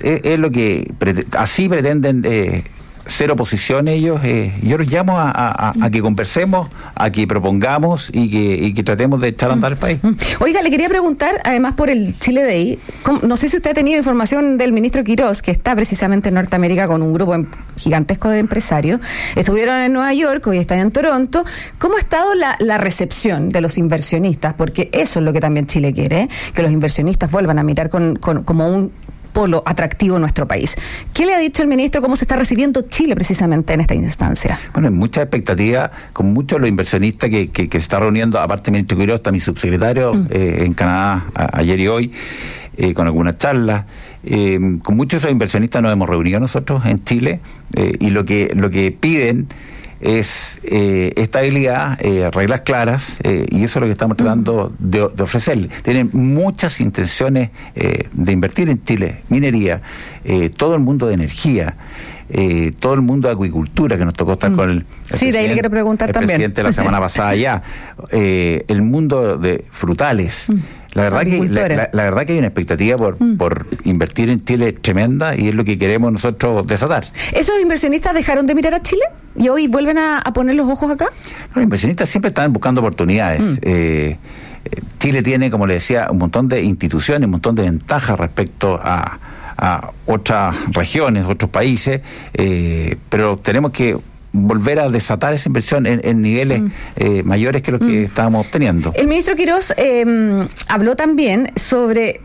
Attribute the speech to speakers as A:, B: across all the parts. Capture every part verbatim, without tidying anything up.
A: es, es lo que prete- así pretenden eh, ser oposición ellos. Eh, yo los llamo a, a, a que conversemos, a que propongamos y que, y que tratemos de echar a andar el país.
B: Oiga, le quería preguntar, además por el Chile Day, ¿cómo, no sé si usted ha tenido información del ministro Quirós, que está precisamente en Norteamérica con un grupo em, gigantesco de empresarios. Estuvieron en Nueva York, hoy están en Toronto. ¿Cómo ha estado la, la recepción de los inversionistas? Porque eso es lo que también Chile quiere, ¿eh? Que los inversionistas vuelvan a mirar con, con, como un polo atractivo en nuestro país. ¿Qué le ha dicho el ministro? ¿Cómo se está recibiendo Chile precisamente en esta instancia?
A: Bueno, hay mucha expectativa, con muchos de los inversionistas que, que, que se está reuniendo, aparte del ministro Quirós, está mi subsecretario mm. eh, en Canadá a, ayer y hoy, eh, con algunas charlas. Eh, con muchos de esos inversionistas nos hemos reunido nosotros en Chile, eh, y lo que, lo que piden es eh, estabilidad, eh, reglas claras, eh, y eso es lo que estamos tratando de, de ofrecer. Tienen muchas intenciones eh, de invertir en Chile, minería, eh, todo el mundo de energía, eh, todo el mundo de acuicultura, que nos tocó estar mm. con el, el,
B: sí, de ahí le quiero preguntar
A: el
B: también.
A: presidente la semana pasada ya, eh, el mundo de frutales. Mm. La verdad que la, la, la verdad que hay una expectativa por, mm. por invertir en Chile tremenda, y es lo que queremos nosotros desatar.
B: ¿Esos inversionistas dejaron de mirar a Chile y hoy vuelven a, a poner los ojos acá?
A: Los inversionistas siempre están buscando oportunidades. Mm. Eh, Chile tiene, como le decía, un montón de instituciones, un montón de ventajas respecto a, a otras regiones, otros países, eh, pero tenemos que volver a desatar esa inversión en, en niveles mm. eh, mayores que los que mm. estábamos obteniendo.
B: El ministro Quirós eh, habló también sobre,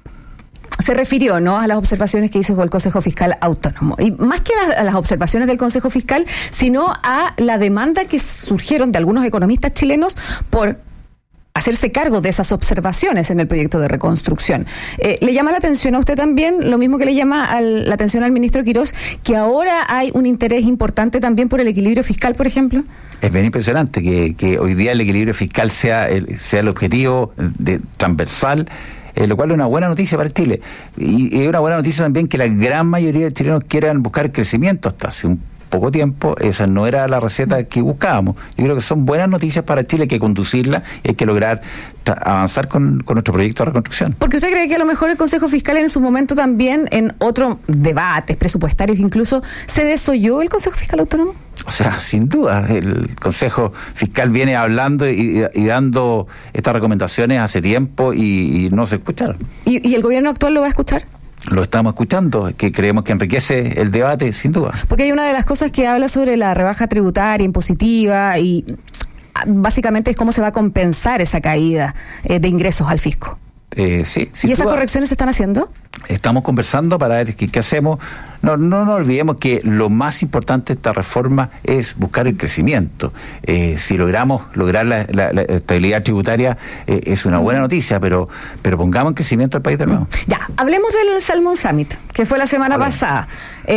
B: se refirió, ¿no?, a las observaciones que hizo el Consejo Fiscal Autónomo. Y más que a las, a las observaciones del Consejo Fiscal, sino a la demanda que surgieron de algunos economistas chilenos por hacerse cargo de esas observaciones en el proyecto de reconstrucción. Eh, ¿Le llama la atención a usted también, lo mismo que le llama al, la atención al ministro Quirós, que ahora hay un interés importante también por el equilibrio fiscal, por ejemplo?
A: Es bien impresionante que, que hoy día el equilibrio fiscal sea el, sea el objetivo de, transversal, eh, lo cual es una buena noticia para Chile. Y es una buena noticia también que la gran mayoría de chilenos quieran buscar crecimiento. Hasta hace un poco tiempo esa no era la receta que buscábamos. Yo creo que son buenas noticias para Chile, hay que conducirla y hay que lograr tra- avanzar con, con nuestro proyecto de reconstrucción.
B: Porque usted cree que a lo mejor el Consejo Fiscal en su momento también, en otros debates presupuestarios incluso, ¿se desoyó el Consejo Fiscal Autónomo?
A: O sea, sin duda, el Consejo Fiscal viene hablando y, y, y dando estas recomendaciones hace tiempo y, y no se escucharon.
B: ¿Y, ¿Y el gobierno actual lo va a escuchar?
A: Lo estamos escuchando, que creemos que enriquece el debate, sin duda.
B: Porque hay una de las cosas que habla sobre la rebaja tributaria impositiva y básicamente es cómo se va a compensar esa caída eh, de ingresos al fisco.
A: Eh, sí,
B: ¿Y esas correcciones se están haciendo?
A: Estamos conversando para ver qué, qué hacemos. No, no nos olvidemos que lo más importante de esta reforma es buscar el crecimiento. Eh, si logramos lograr la, la, la estabilidad tributaria, eh, es una buena noticia, pero pero pongamos en crecimiento al país de nuevo.
B: Ya, hablemos del Salmon Summit, que fue la semana pasada.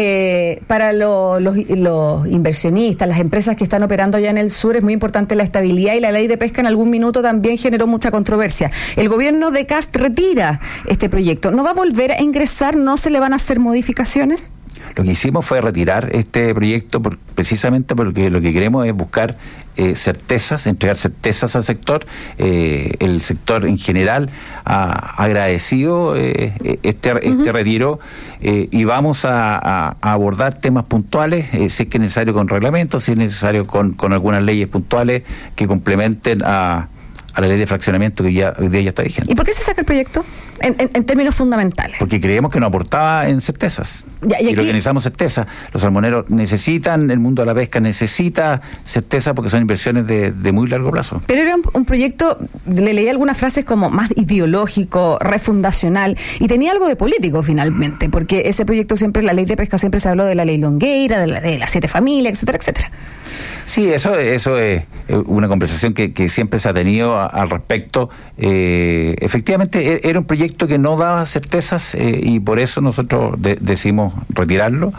B: Eh, para lo, los, los inversionistas, las empresas que están operando allá en el sur, es muy importante la estabilidad, y la ley de pesca en algún minuto también generó mucha controversia. El gobierno de Kast retira este proyecto. ¿No va a volver a ingresar? ¿No se le van a hacer modificaciones?
A: Lo que hicimos fue retirar este proyecto por, precisamente porque lo que queremos es buscar eh, certezas, entregar certezas al sector. Eh, el sector en general ha agradecido eh, este, uh-huh. este retiro, eh, y vamos a, a, a abordar temas puntuales, eh, si es que es necesario con reglamentos, si es necesario con, con algunas leyes puntuales que complementen a a la ley de fraccionamiento que ya hoy día ya está vigente.
B: ¿Y por qué se saca el proyecto? En, en, en términos fundamentales.
A: Porque creemos que no aportaba en certezas.
B: Ya, y,
A: y
B: aquí...
A: lo que necesitamos certeza. Los salmoneros necesitan, el mundo de la pesca necesita certeza porque son inversiones de, de muy largo plazo.
B: Pero era un, un proyecto, le leí algunas frases como más ideológico, refundacional, y tenía algo de político finalmente, porque ese proyecto siempre, la ley de pesca siempre se habló de la ley Longueira, de, la, de las siete familias, etcétera, etcétera.
A: Sí, eso, eso es una conversación que, que siempre se ha tenido a, al respecto. Eh, efectivamente, era un proyecto que no daba certezas, eh, y por eso nosotros de, decidimos retirarlo.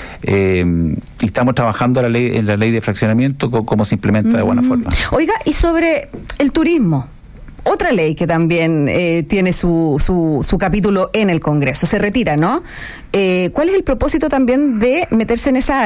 A: Eh, y estamos trabajando en la ley, en la ley de fraccionamiento, co, cómo se implementa mm. de buena forma.
B: Oiga, y sobre el turismo. Otra ley que también eh, tiene su, su, su capítulo en el Congreso. Se retira, ¿no? Eh, ¿Cuál es el propósito también de meterse en esa área?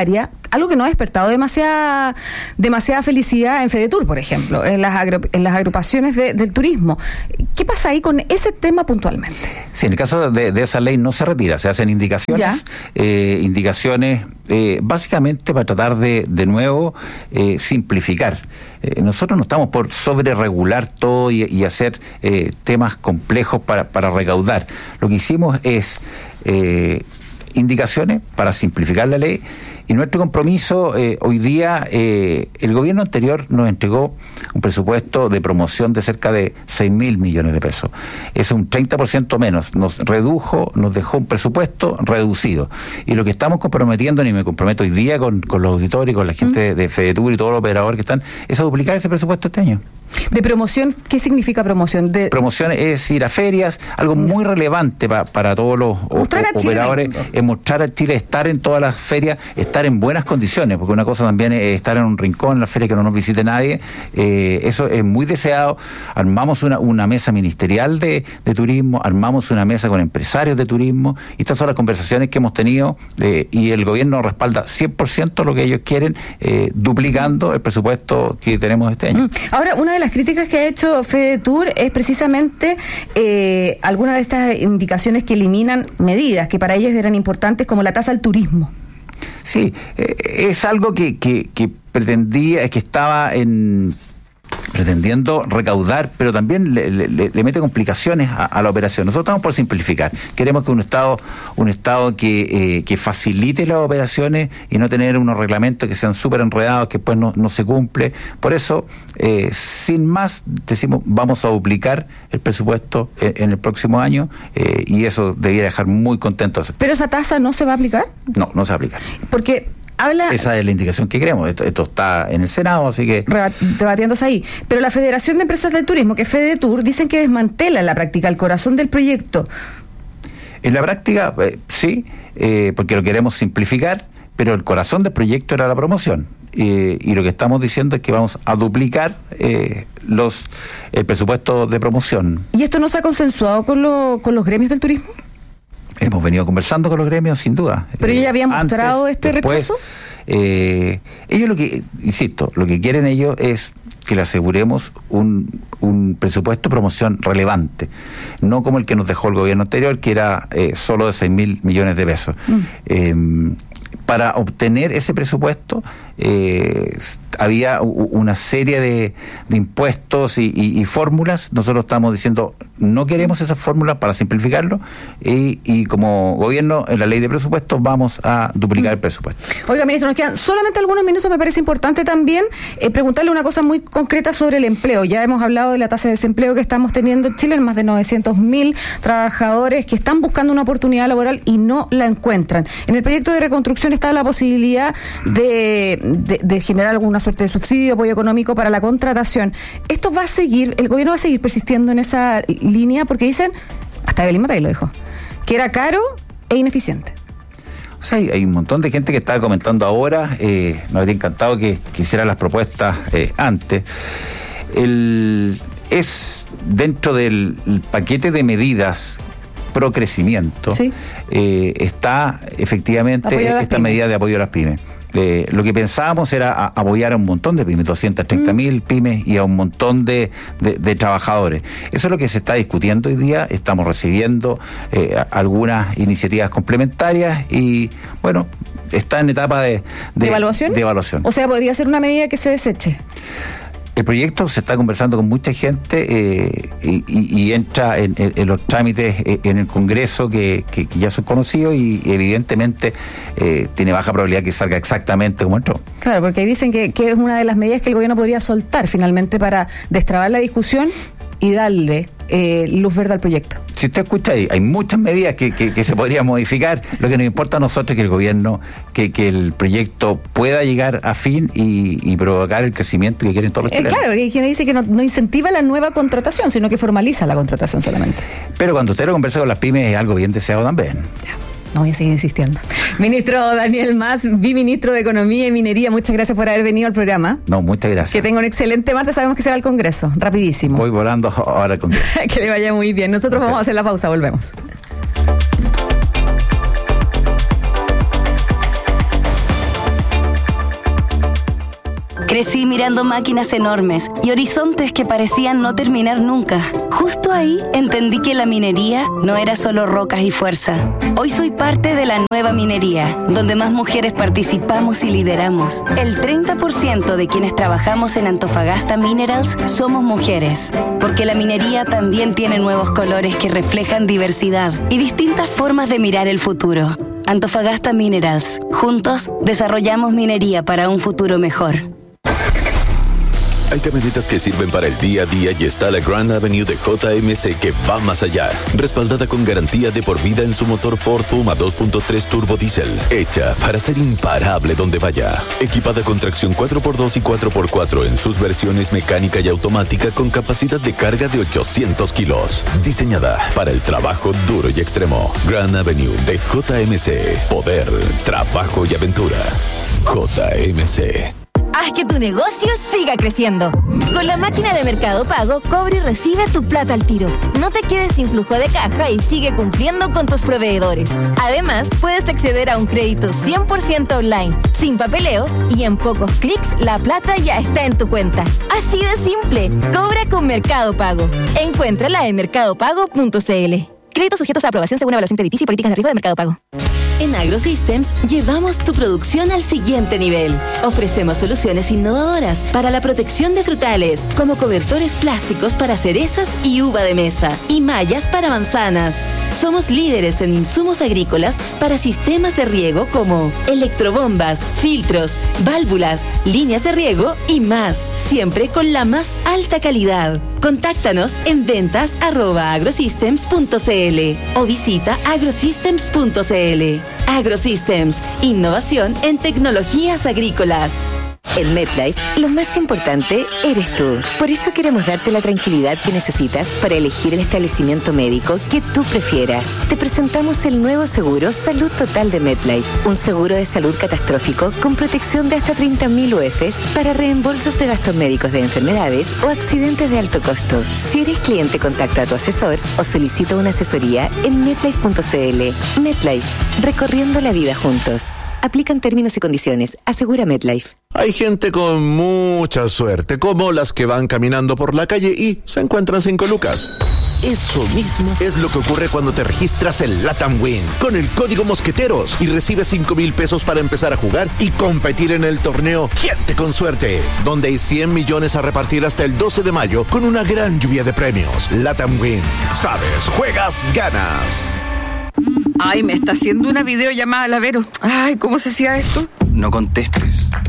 B: algo que no ha despertado demasiada, demasiada felicidad en FEDETUR, por ejemplo, en las, agru, en las agrupaciones de, del turismo. ¿Qué pasa ahí con ese tema puntualmente?
A: Sí, en el caso de, de esa ley no se retira, se hacen indicaciones, eh, indicaciones eh, básicamente para tratar de, de nuevo, eh, simplificar. Eh, nosotros no estamos por sobreregular todo y, y hacer eh, temas complejos para, para recaudar. Lo que hicimos es eh, indicaciones para simplificar la ley. Y nuestro compromiso, eh, hoy día, eh, el gobierno anterior nos entregó un presupuesto de promoción de cerca de seis mil millones de pesos. Es un treinta por ciento menos. Nos redujo, nos dejó un presupuesto reducido. Y lo que estamos comprometiendo, y me comprometo hoy día con, con los auditores, con la gente ¿Mm? de FEDETUR y todos los operadores que están, es a duplicar ese presupuesto este año.
B: ¿De promoción? ¿Qué significa promoción? De...
A: Promoción es ir a ferias, algo muy relevante pa, para todos los o, o, operadores, es mostrar a Chile, estar en todas las ferias, estar en buenas condiciones, porque una cosa también es estar en un rincón en la feria que no nos visite nadie, eh, eso es muy deseado. Armamos una, una mesa ministerial de, de turismo, armamos una mesa con empresarios de turismo, y estas son las conversaciones que hemos tenido, eh, y el gobierno respalda cien por ciento lo que ellos quieren, eh, duplicando el presupuesto que tenemos este año.
B: Ahora, una de las críticas que ha hecho FEDETUR es precisamente eh, algunas de estas indicaciones que eliminan medidas que para ellos eran importantes, como la tasa al turismo.
A: Sí, eh, es algo que, que, que pretendía, es que estaba en... pretendiendo recaudar, pero también le, le, le mete complicaciones a, a la operación. Nosotros estamos por simplificar. Queremos que un Estado un estado que, eh, que facilite las operaciones y no tener unos reglamentos que sean súper enredados, que después no, no se cumple. Por eso, eh, sin más, decimos, vamos a duplicar el presupuesto en, en el próximo año, eh, y eso debería dejar muy contentos.
B: ¿Pero esa tasa no se va a aplicar?
A: No, no se va a aplicar.
B: Porque... Habla,
A: esa es la indicación que queremos. Esto, esto está en el Senado, así que...
B: debatiéndose ahí. Pero la Federación de Empresas del Turismo, que es FEDETUR, dicen que desmantela en la práctica el corazón del proyecto.
A: En la práctica, eh, sí, eh, porque lo queremos simplificar, pero el corazón del proyecto era la promoción. Eh, y lo que estamos diciendo es que vamos a duplicar eh, los el presupuesto de promoción.
B: ¿Y esto no se ha consensuado con, lo, con los gremios del turismo?
A: Hemos venido conversando con los gremios, sin duda.
B: ¿Pero ellos eh, habían mostrado antes, este después, rechazo?
A: Eh, ellos lo que, insisto, lo que quieren ellos es que le aseguremos un, un presupuesto de promoción relevante, no como el que nos dejó el gobierno anterior, que era eh, solo de seis mil millones de pesos. Mm. Eh, para obtener ese presupuesto eh, había una serie de, de impuestos y, y, y fórmulas. Nosotros estamos diciendo no queremos esas fórmulas para simplificarlo, y, y como gobierno en la ley de presupuestos vamos a duplicar el presupuesto.
B: Oiga, ministro, nos quedan solamente algunos minutos. Me parece importante también eh, preguntarle una cosa muy concreta sobre el empleo. Ya hemos hablado de la tasa de desempleo que estamos teniendo en Chile, en más de novecientos mil trabajadores que están buscando una oportunidad laboral y no la encuentran. En el proyecto de reconstrucción está la posibilidad de, de, de generar alguna suerte de subsidio, apoyo económico para la contratación. ¿Esto va a seguir, el gobierno va a seguir persistiendo en esa línea? Porque dicen, hasta Evelyn Matei lo dijo, que era caro e ineficiente.
A: O sea, hay, hay un montón de gente que estaba comentando ahora, eh, me habría encantado que, que hicieran las propuestas eh, antes. El, es dentro del paquete de medidas pro crecimiento, ¿sí? eh, está efectivamente esta pymes. medida de apoyo a las pymes. Eh, lo que pensábamos era a, apoyar a un montón de pymes, doscientas treinta mil mm. pymes y a un montón de, de, de trabajadores. Eso es lo que se está discutiendo hoy día. Estamos recibiendo eh, algunas iniciativas complementarias y, bueno, está en etapa de, de,
B: ¿De evaluación?
A: de evaluación.
B: O sea, podría ser una medida que se deseche.
A: El proyecto se está conversando con mucha gente eh, y, y entra en, en, en los trámites en el Congreso que, que, que ya son conocidos y evidentemente eh, tiene baja probabilidad que salga exactamente como entró.
B: Claro, porque dicen que, que es una de las medidas que el gobierno podría soltar finalmente para destrabar la discusión y darle eh, luz verde al proyecto.
A: Si usted escucha ahí, hay muchas medidas que, que, que se podrían modificar. Lo que nos importa a nosotros es que el gobierno, que, que el proyecto pueda llegar a fin y, y provocar el crecimiento que quieren todos los chilenos.
B: Eh, claro, hay quien dice que no, no incentiva la nueva contratación, sino que formaliza la contratación solamente.
A: Pero cuando usted lo conversa con las pymes es algo bien deseado también.
B: Ya. No voy a seguir insistiendo. Ministro Daniel Mas, viceministro de Economía y Minería, muchas gracias por haber venido al programa.
A: No, muchas gracias.
B: Que tenga un excelente martes, sabemos que se va al Congreso, rapidísimo.
A: Voy volando ahora al Congreso.
B: Que le vaya muy bien. Nosotros muchas vamos a hacer la pausa, volvemos.
C: Crecí mirando máquinas enormes y horizontes que parecían no terminar nunca. Justo ahí entendí que la minería no era solo rocas y fuerza. Hoy soy parte de la nueva minería, donde más mujeres participamos y lideramos. El treinta por ciento de quienes trabajamos en Antofagasta Minerals somos mujeres, porque la minería también tiene nuevos colores que reflejan diversidad y distintas formas de mirar el futuro. Antofagasta Minerals. Juntos desarrollamos minería para un futuro mejor.
D: Hay camionetas que sirven para el día a día y está la Grand Avenue de J M C que va más allá. Respaldada con garantía de por vida en su motor Ford Puma dos punto tres Turbo Diesel. Hecha para ser imparable donde vaya. Equipada con tracción cuatro por dos y cuatro por cuatro en sus versiones mecánica y automática con capacidad de carga de ochocientos kilos. Diseñada para el trabajo duro y extremo. Grand Avenue de J M C. Poder, trabajo y aventura. J M C.
E: Haz que tu negocio siga creciendo. Con la máquina de Mercado Pago, cobra y recibe tu plata al tiro. No te quedes sin flujo de caja y sigue cumpliendo con tus proveedores. Además, puedes acceder a un crédito cien por ciento online, sin papeleos y en pocos clics la plata ya está en tu cuenta. Así de simple. Cobra con Mercado Pago. Encuéntrala en mercado pago punto c l. Créditos sujetos a aprobación según evaluación crediticia y políticas de riesgo de Mercado Pago.
F: En AgroSystems llevamos tu producción al siguiente nivel. Ofrecemos soluciones innovadoras para la protección de frutales, como cobertores plásticos para cerezas y uva de mesa, y mallas para manzanas. Somos líderes en insumos agrícolas para sistemas de riego como electrobombas, filtros, válvulas, líneas de riego y más, siempre con la más alta calidad. Contáctanos en ventas arroba agrosystems punto c l o visita agrosystems punto c l. AgroSystems, innovación en tecnologías agrícolas. En MetLife, lo más importante eres tú. Por eso queremos darte la tranquilidad que necesitas para elegir el establecimiento médico que tú prefieras. Te presentamos el nuevo seguro Salud Total de MetLife, un seguro de salud catastrófico con protección de hasta treinta mil U F s para reembolsos de gastos médicos de enfermedades o accidentes de alto costo. Si eres cliente, contacta a tu asesor o solicita una asesoría en metlife punto c l. MetLife, recorriendo la vida juntos. Aplican términos y condiciones. Asegura MetLife.
G: Hay gente con mucha suerte, como las que van caminando por la calle y se encuentran cinco lucas. Eso mismo es lo que ocurre cuando te registras en Latam Win con el código Mosqueteros y recibes cinco mil pesos para empezar a jugar y competir en el torneo Gente con Suerte, donde hay cien millones a repartir hasta el doce de mayo con una gran lluvia de premios. Latam Win. Sabes, juegas, ganas.
H: Ay, me está haciendo una videollamada la Vero. Ay, ¿cómo se hacía esto?
I: No contestes.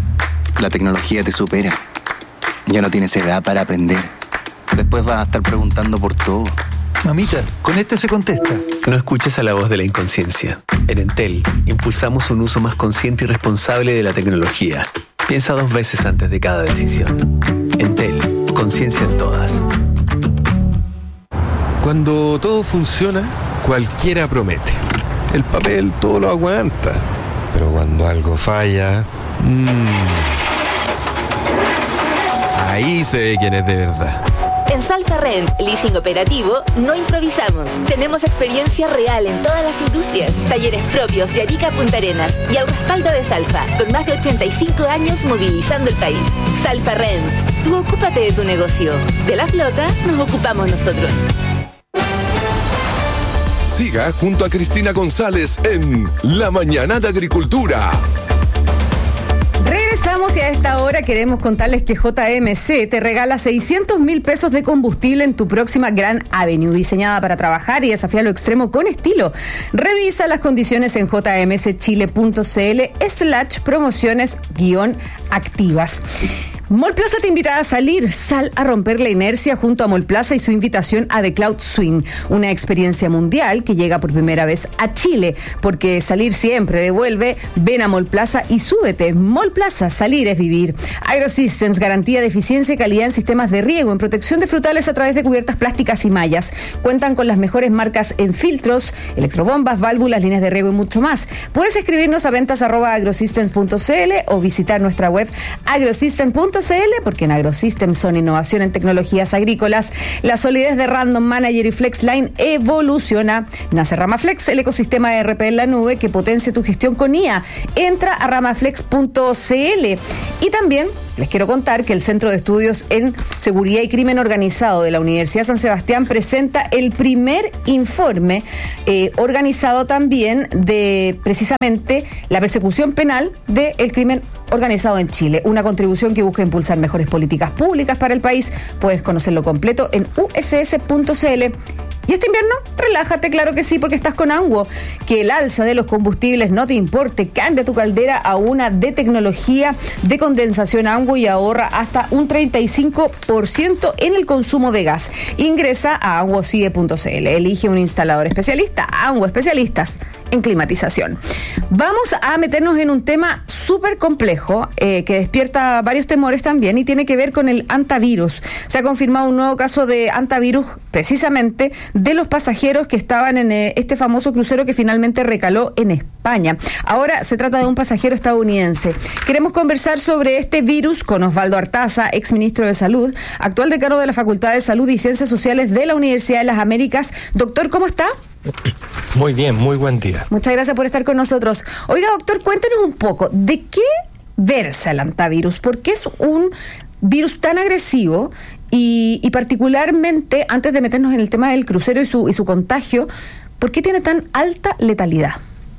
I: La tecnología te supera. Ya no tienes edad para aprender. Después vas a estar preguntando por todo.
J: Mamita, con este se contesta.
K: No escuches a la voz de la inconsciencia. En Entel, impulsamos un uso más consciente y responsable de la tecnología. Piensa dos veces antes de cada decisión. Entel, conciencia en todas.
L: Cuando todo funciona, cualquiera promete. El papel todo lo aguanta. Pero cuando algo falla... Mmm, ahí se ve quién es de verdad.
M: En Salfa Rent, leasing operativo, no improvisamos. Tenemos experiencia real en todas las industrias, talleres propios de Arica a Punta Arenas y al respaldo de Salfa, con más de ochenta y cinco años movilizando el país. Salfa Rent, tú ocúpate de tu negocio. De la flota nos ocupamos nosotros.
N: Siga junto a Cristina González en La Mañana de Agricultura.
B: Regresamos y a esta hora queremos contarles que J M C te regala seiscientos mil pesos de combustible en tu próxima Grand Avenue, diseñada para trabajar y desafiar lo extremo con estilo. Revisa las condiciones en jmschile.cl slash promociones guión activas. Mallplaza te invita a salir, sal a romper la inercia junto a Mallplaza y su invitación a The Cloud Swing, una experiencia mundial que llega por primera vez a Chile, porque salir siempre devuelve. Ven a Mallplaza y súbete. Mallplaza, salir es vivir. AgroSystems, garantía de eficiencia y calidad en sistemas de riego, en protección de frutales a través de cubiertas plásticas y mallas. Cuentan con las mejores marcas en filtros, electrobombas, válvulas, líneas de riego y mucho más. Puedes escribirnos a ventas arroba agrosystems punto c l o visitar nuestra web agrosystems punto c l, porque en AgroSystems son innovación en tecnologías agrícolas. La solidez de Random Manager y FlexLine evoluciona. Nace Ramaflex, el ecosistema de E R P en la nube que potencia tu gestión con I A. Entra a ramaflex punto c l. Y también Les quiero contar que el Centro de Estudios en Seguridad y Crimen Organizado de la Universidad San Sebastián presenta el primer informe eh, organizado también de precisamente la persecución penal del crimen organizado en Chile. Una contribución que busca impulsar mejores políticas públicas para el país. Puedes conocerlo completo en u s s punto c l. ¿Y este invierno? Relájate, claro que sí, porque estás con Anguo. Que el alza de los combustibles no te importe. Cambia tu caldera a una de tecnología de condensación Anguo y ahorra hasta un treinta y cinco por ciento en el consumo de gas. Ingresa a anguo c i e punto c l. Elige un instalador especialista. Anguo, especialistas en climatización. Vamos a meternos en un tema súper complejo eh, que despierta varios temores también y tiene que ver con el antivirus. Se ha confirmado un nuevo caso de antivirus precisamente de los pasajeros que estaban en eh, este famoso crucero que finalmente recaló en España. Ahora se trata de un pasajero estadounidense. Queremos conversar sobre este virus con Osvaldo Artaza, exministro de Salud, actual decano de la Facultad de Salud y Ciencias Sociales de la Universidad de las Américas. Doctor, ¿cómo está?
L: Muy bien, muy buen día.
B: Muchas gracias por estar con nosotros. Oiga, doctor, cuéntenos un poco, ¿de qué versa el antivirus? ¿Por qué es un virus tan agresivo? Y, y particularmente, antes de meternos en el tema del crucero y su, y su contagio, ¿por qué tiene tan alta letalidad?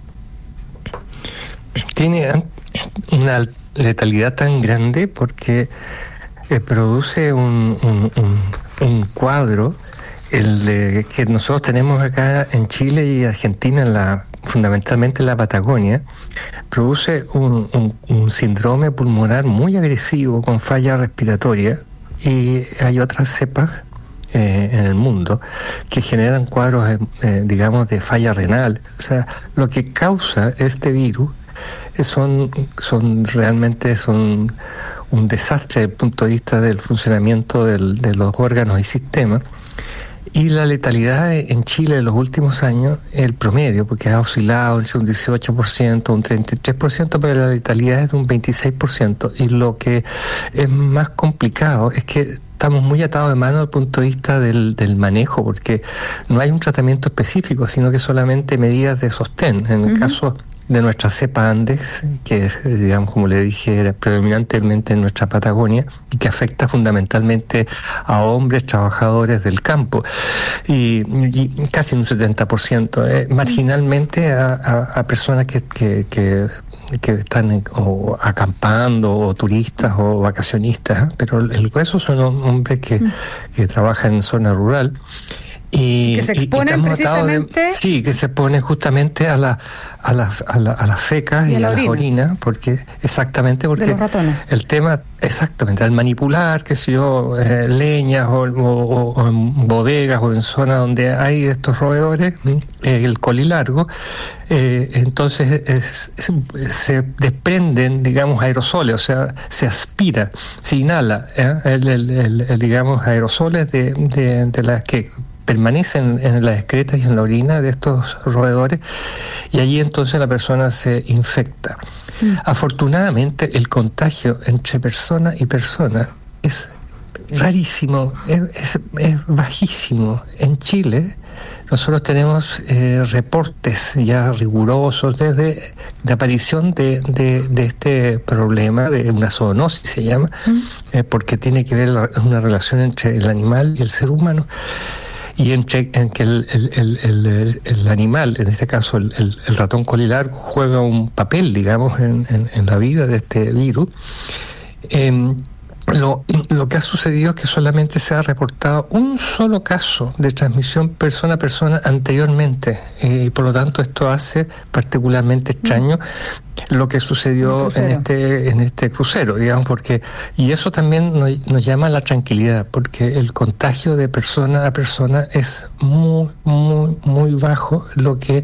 O: Tiene una letalidad tan grande porque eh, produce un, un, un, un cuadro, el de que nosotros tenemos acá en Chile y Argentina, en la, fundamentalmente en la Patagonia, produce un, un, un síndrome pulmonar muy agresivo con falla respiratoria, y hay otras cepas eh, en el mundo que generan cuadros, eh, digamos, de falla renal. O sea, lo que causa este virus son, son realmente son un desastre desde el punto de vista del funcionamiento del, de los órganos y sistemas. Y la letalidad en Chile en los últimos años, el promedio, porque ha oscilado entre un dieciocho por ciento, un treinta y tres por ciento, pero la letalidad es de un veintiséis por ciento. Y lo que es más complicado es que estamos muy atados de mano desde el punto de vista del, del manejo, porque no hay un tratamiento específico, sino que solamente medidas de sostén. En el uh-huh. caso de nuestra cepa Andes, que es, digamos, como le dije, era predominantemente en nuestra Patagonia y que afecta fundamentalmente a hombres trabajadores del campo y, y casi un setenta por ciento, eh, marginalmente a, a, a personas que, que, que que están en, o acampando o turistas o vacacionistas, ¿eh? Pero el grueso son hombres que, mm. que trabajan en zona rural. Y
B: que se exponen precisamente
O: de, sí, que se exponen justamente a la a las a la, a las fecas y, y a, la a las orinas, porque exactamente porque
B: de los ratones.
O: El tema exactamente al manipular, qué sé yo, eh, leñas o, o, o en bodegas o en zonas donde hay estos roedores, eh, el colilargo, eh, entonces es, es, se desprenden, digamos, aerosoles, o sea, se aspira, se inhala, eh, el, el, el, el, digamos, aerosoles de, de, de las que permanecen en las excretas y en la orina de estos roedores, y allí entonces la persona se infecta. Mm. Afortunadamente el contagio entre persona y persona es rarísimo, es, es, es bajísimo. En Chile nosotros tenemos eh, reportes ya rigurosos desde la aparición de, de, de este problema de una zoonosis, se llama, mm. eh, porque tiene que ver la, una relación entre el animal y el ser humano. Y entre en que el, el, el, el, el animal, en este caso el, el, el ratón colilargo, juega un papel, digamos, en, en, en la vida de este virus. Eh, lo, lo que ha sucedido es que solamente se ha reportado un solo caso de transmisión persona a persona anteriormente, y eh, por lo tanto esto hace particularmente extraño mm. lo que sucedió en este en este crucero, digamos, porque y eso también nos, nos llama a la tranquilidad, porque el contagio de persona a persona es muy muy muy bajo, lo que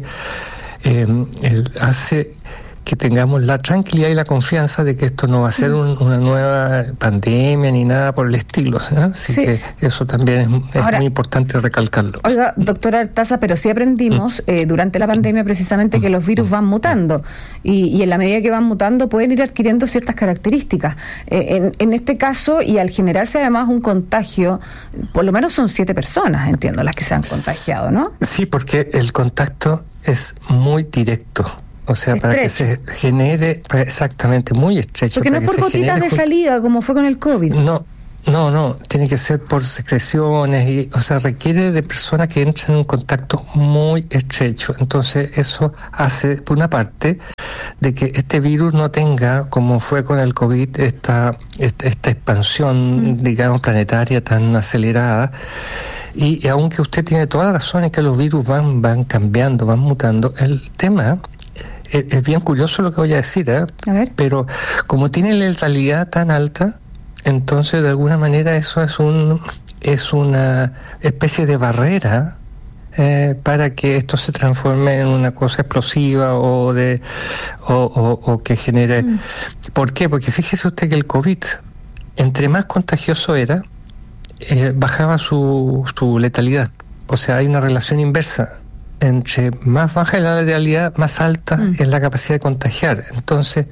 O: eh, hace que tengamos la tranquilidad y la confianza de que esto no va a ser un, una nueva pandemia ni nada por el estilo, ¿eh? Así sí. que eso también es, es Ahora, muy importante recalcarlo.
B: Oiga, doctora Artaza, pero sí aprendimos mm. eh, durante la pandemia precisamente mm. que los virus van mutando y, y en la medida que van mutando pueden ir adquiriendo ciertas características. Eh, en, en este caso, y al generarse además un contagio, por lo menos son siete personas, entiendo, las que se han contagiado, ¿no?
O: Sí, porque el contacto es muy directo. O sea,
B: estrecho.
O: Para que se genere, exactamente, muy estrecho.
B: Porque no es por gotitas de salida, como fue con el COVID.
O: No. No, no, tiene que ser por secreciones, y, o sea, requiere de personas que entran en un contacto muy estrecho. Entonces, eso hace, por una parte, de que este virus no tenga, como fue con el COVID, esta, esta, esta expansión, mm. digamos, planetaria tan acelerada. Y, y aunque usted tiene toda la razón en que los virus van, van cambiando, van mutando, el tema... Es, es bien curioso lo que voy a decir, ¿eh?
B: A ver.
O: Pero como tiene la letalidad tan alta, entonces de alguna manera eso es un es una especie de barrera eh, para que esto se transforme en una cosa explosiva o de o, o, o que genere. Mm. ¿Por qué? Porque fíjese usted que el COVID, entre más contagioso era, eh, bajaba su, su letalidad. O sea, hay una relación inversa. Entre más baja la letalidad, más alta mm. es la capacidad de contagiar. Entonces,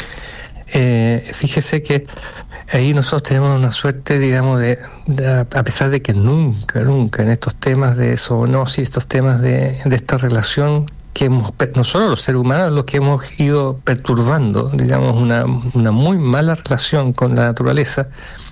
O: eh, fíjese que ahí nosotros tenemos una suerte, digamos, de, de a pesar de que nunca, nunca en estos temas de zoonosis, estos temas de, de esta relación que hemos, nosotros los seres humanos, los que hemos ido perturbando, digamos, una, una muy mala relación con la naturaleza,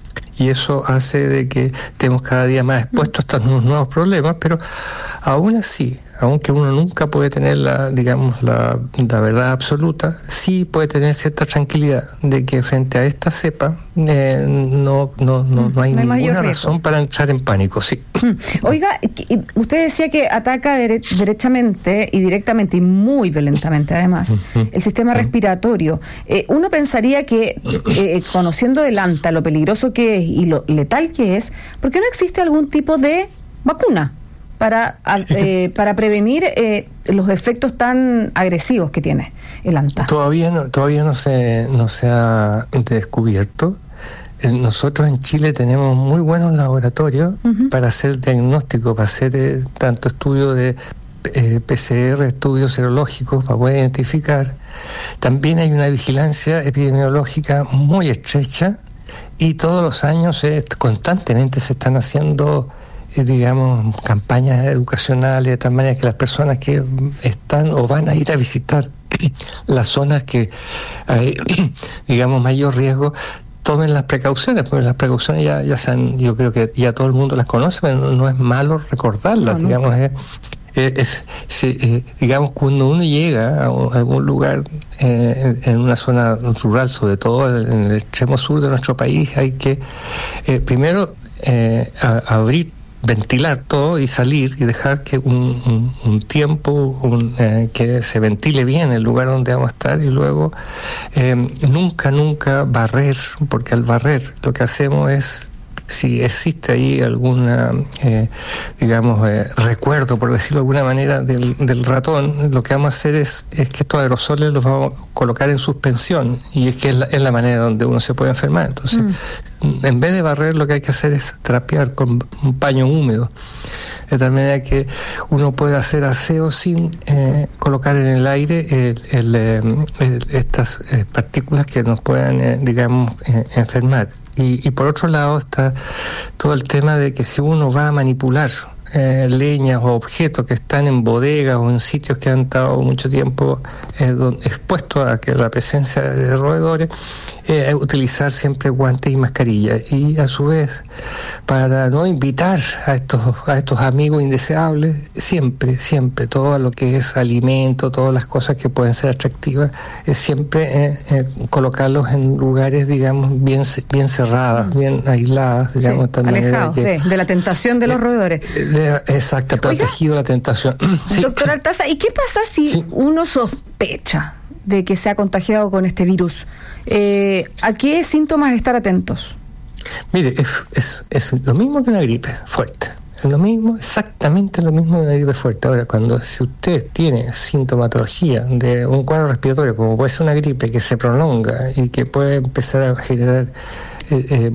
O: y eso hace de que estemos cada día más expuestos a estos nuevos problemas, pero aún así, aunque uno nunca puede tener la, digamos, la, la verdad absoluta, sí puede tener cierta tranquilidad de que frente a esta cepa eh, no, no, no, no hay no ninguna hay razón para entrar en pánico, sí.
B: Oiga, usted decía que ataca dere- derechamente y directamente y muy violentamente además uh-huh. el sistema uh-huh. respiratorio. Eh, uno pensaría que eh, conociendo el ANTA, lo peligroso que es y lo letal que es, ¿por qué no existe algún tipo de vacuna para eh, para prevenir eh, los efectos tan agresivos que tiene el ANTA?
O: Todavía no, todavía no se no se ha descubierto. Nosotros en Chile tenemos muy buenos laboratorios uh-huh. para hacer diagnóstico, para hacer eh, tanto estudios de eh, P C R, estudios serológicos, para poder identificar. También hay una vigilancia epidemiológica muy estrecha y todos los años eh, constantemente se están haciendo digamos, campañas educacionales, de tal manera que las personas que están o van a ir a visitar las zonas que hay, digamos, mayor riesgo, tomen las precauciones, porque las precauciones ya, ya se han, yo creo que ya todo el mundo las conoce, pero no, no es malo recordarlas, no, digamos, es, es, es, sí, eh, digamos, cuando uno llega a, a algún lugar eh, en una zona rural, sobre todo en el extremo sur de nuestro país, hay que eh, primero eh, a, abrir ventilar todo y salir y dejar que un, un, un tiempo un, eh, que se ventile bien el lugar donde vamos a estar, y luego eh, nunca, nunca barrer, porque al barrer lo que hacemos es, si existe ahí alguna, eh, digamos, eh, recuerdo, por decirlo de alguna manera, del, del ratón, lo que vamos a hacer es, es que estos aerosoles los vamos a colocar en suspensión, y es que es la, es la manera donde uno se puede enfermar. Entonces, mm. en vez de barrer, lo que hay que hacer es trapear con un paño húmedo, de tal manera que uno puede hacer aseo sin eh, colocar en el aire el, el, eh, el, estas eh, partículas que nos puedan, eh, digamos, eh, enfermar. Y, y por otro lado está todo el tema de que si uno va a manipular eh, leñas o objetos que están en bodegas o en sitios que han estado mucho tiempo eh, donde, expuestos a que la presencia de roedores, eh, utilizar siempre guantes y mascarillas. Y a su vez, para no invitar a estos a estos amigos indeseables, siempre, siempre, todo lo que es alimento, todas las cosas que pueden ser atractivas, es siempre eh, eh, colocarlos en lugares, digamos, bien bien cerradas, bien aisladas, digamos,
B: sí,
O: también
B: alejados
O: que,
B: sí, de la tentación de los roedores.
O: De, exacto, protegido de la tentación. Sí.
B: Doctor Artaza, ¿y qué pasa si sí. uno sospecha de que se ha contagiado con este virus? Eh, ¿A qué síntomas estar atentos?
O: Mire, es, es, es lo mismo que una gripe fuerte. Es lo mismo, exactamente lo mismo que una gripe fuerte. Ahora, cuando si usted tiene sintomatología de un cuadro respiratorio, como puede ser una gripe que se prolonga y que puede empezar a generar Eh, eh,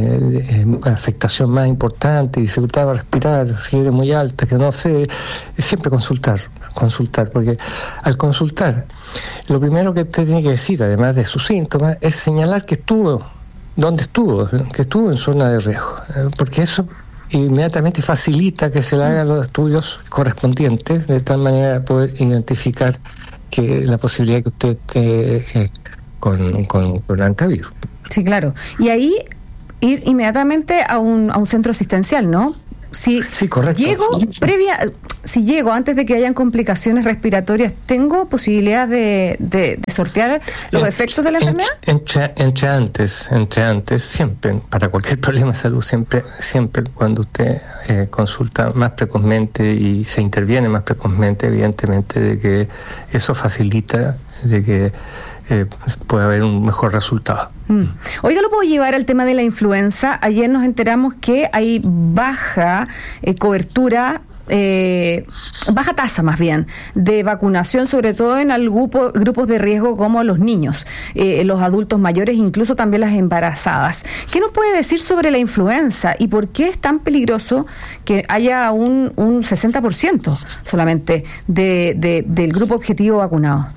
O: eh, afectación más importante, dificultad para respirar, fiebre muy alta, que no sé, siempre consultar, consultar, porque al consultar, lo primero que usted tiene que decir, además de sus síntomas, es señalar que estuvo, dónde estuvo, que estuvo en zona de riesgo, eh, porque eso inmediatamente facilita que se le hagan los estudios correspondientes, de tal manera poder identificar que la posibilidad que usted esté eh, con, con, con antivirus.
B: Sí, claro. Y ahí ir inmediatamente a un, a un centro asistencial, ¿no? Si
O: sí, correcto.
B: Llego previa, si llego antes de que hayan complicaciones respiratorias, ¿tengo posibilidad de, de, de sortear los en, efectos de la
O: en,
B: enfermedad?
O: Entre, entre antes, entre antes, siempre, para cualquier problema de salud, siempre, siempre cuando usted eh, consulta más precozmente y se interviene más precozmente, evidentemente de que eso facilita de que eh, puede haber un mejor resultado.
B: Mm. Oiga, ¿lo puedo llevar al tema de la influenza? Ayer nos enteramos que hay baja eh, cobertura, eh, baja tasa más bien, de vacunación, sobre todo en el grupo, grupos de riesgo como los niños, eh, los adultos mayores, incluso también las embarazadas. ¿Qué nos puede decir sobre la influenza y por qué es tan peligroso que haya un, un sesenta por ciento solamente de, de, del grupo objetivo vacunado?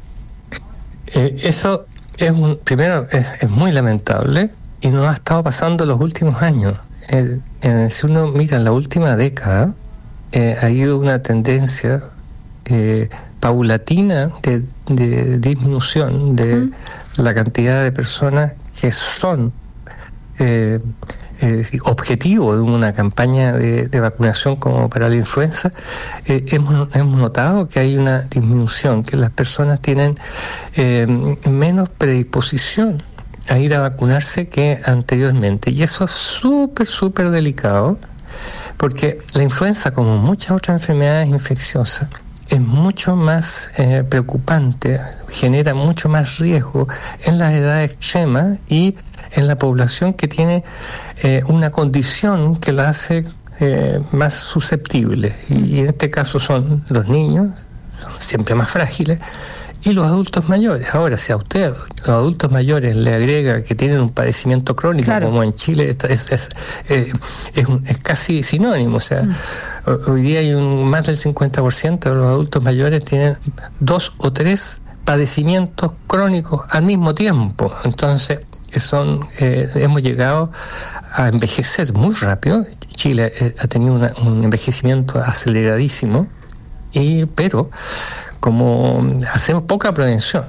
O: Eh, eso es un, primero es, es muy lamentable y nos ha estado pasando los últimos años. Eh, eh, si uno mira en la última década, eh, ha habido una tendencia eh, paulatina de, de disminución de uh-huh. la cantidad de personas que son eh, eh, objetivo de una campaña de, de vacunación como para la influenza. Eh, hemos, hemos notado que hay una disminución, que las personas tienen eh, menos predisposición a ir a vacunarse que anteriormente, y eso es súper, súper delicado, porque la influenza, como muchas otras enfermedades infecciosas, es mucho más eh, preocupante, genera mucho más riesgo en las edades extremas y en la población que tiene eh, una condición que la hace eh, más susceptible, y en este caso son los niños, son siempre más frágiles, y los adultos mayores. Ahora, si a usted, los adultos mayores, le agrega que tienen un padecimiento crónico, claro, como en Chile, es, es, es, es, un, es casi sinónimo. O sea, mm. hoy día hay un, más del cincuenta por ciento de los adultos mayores tienen dos o tres padecimientos crónicos al mismo tiempo. Entonces, son eh, hemos llegado a envejecer muy rápido. Chile eh, ha tenido una, un envejecimiento aceleradísimo, y pero como hacemos poca prevención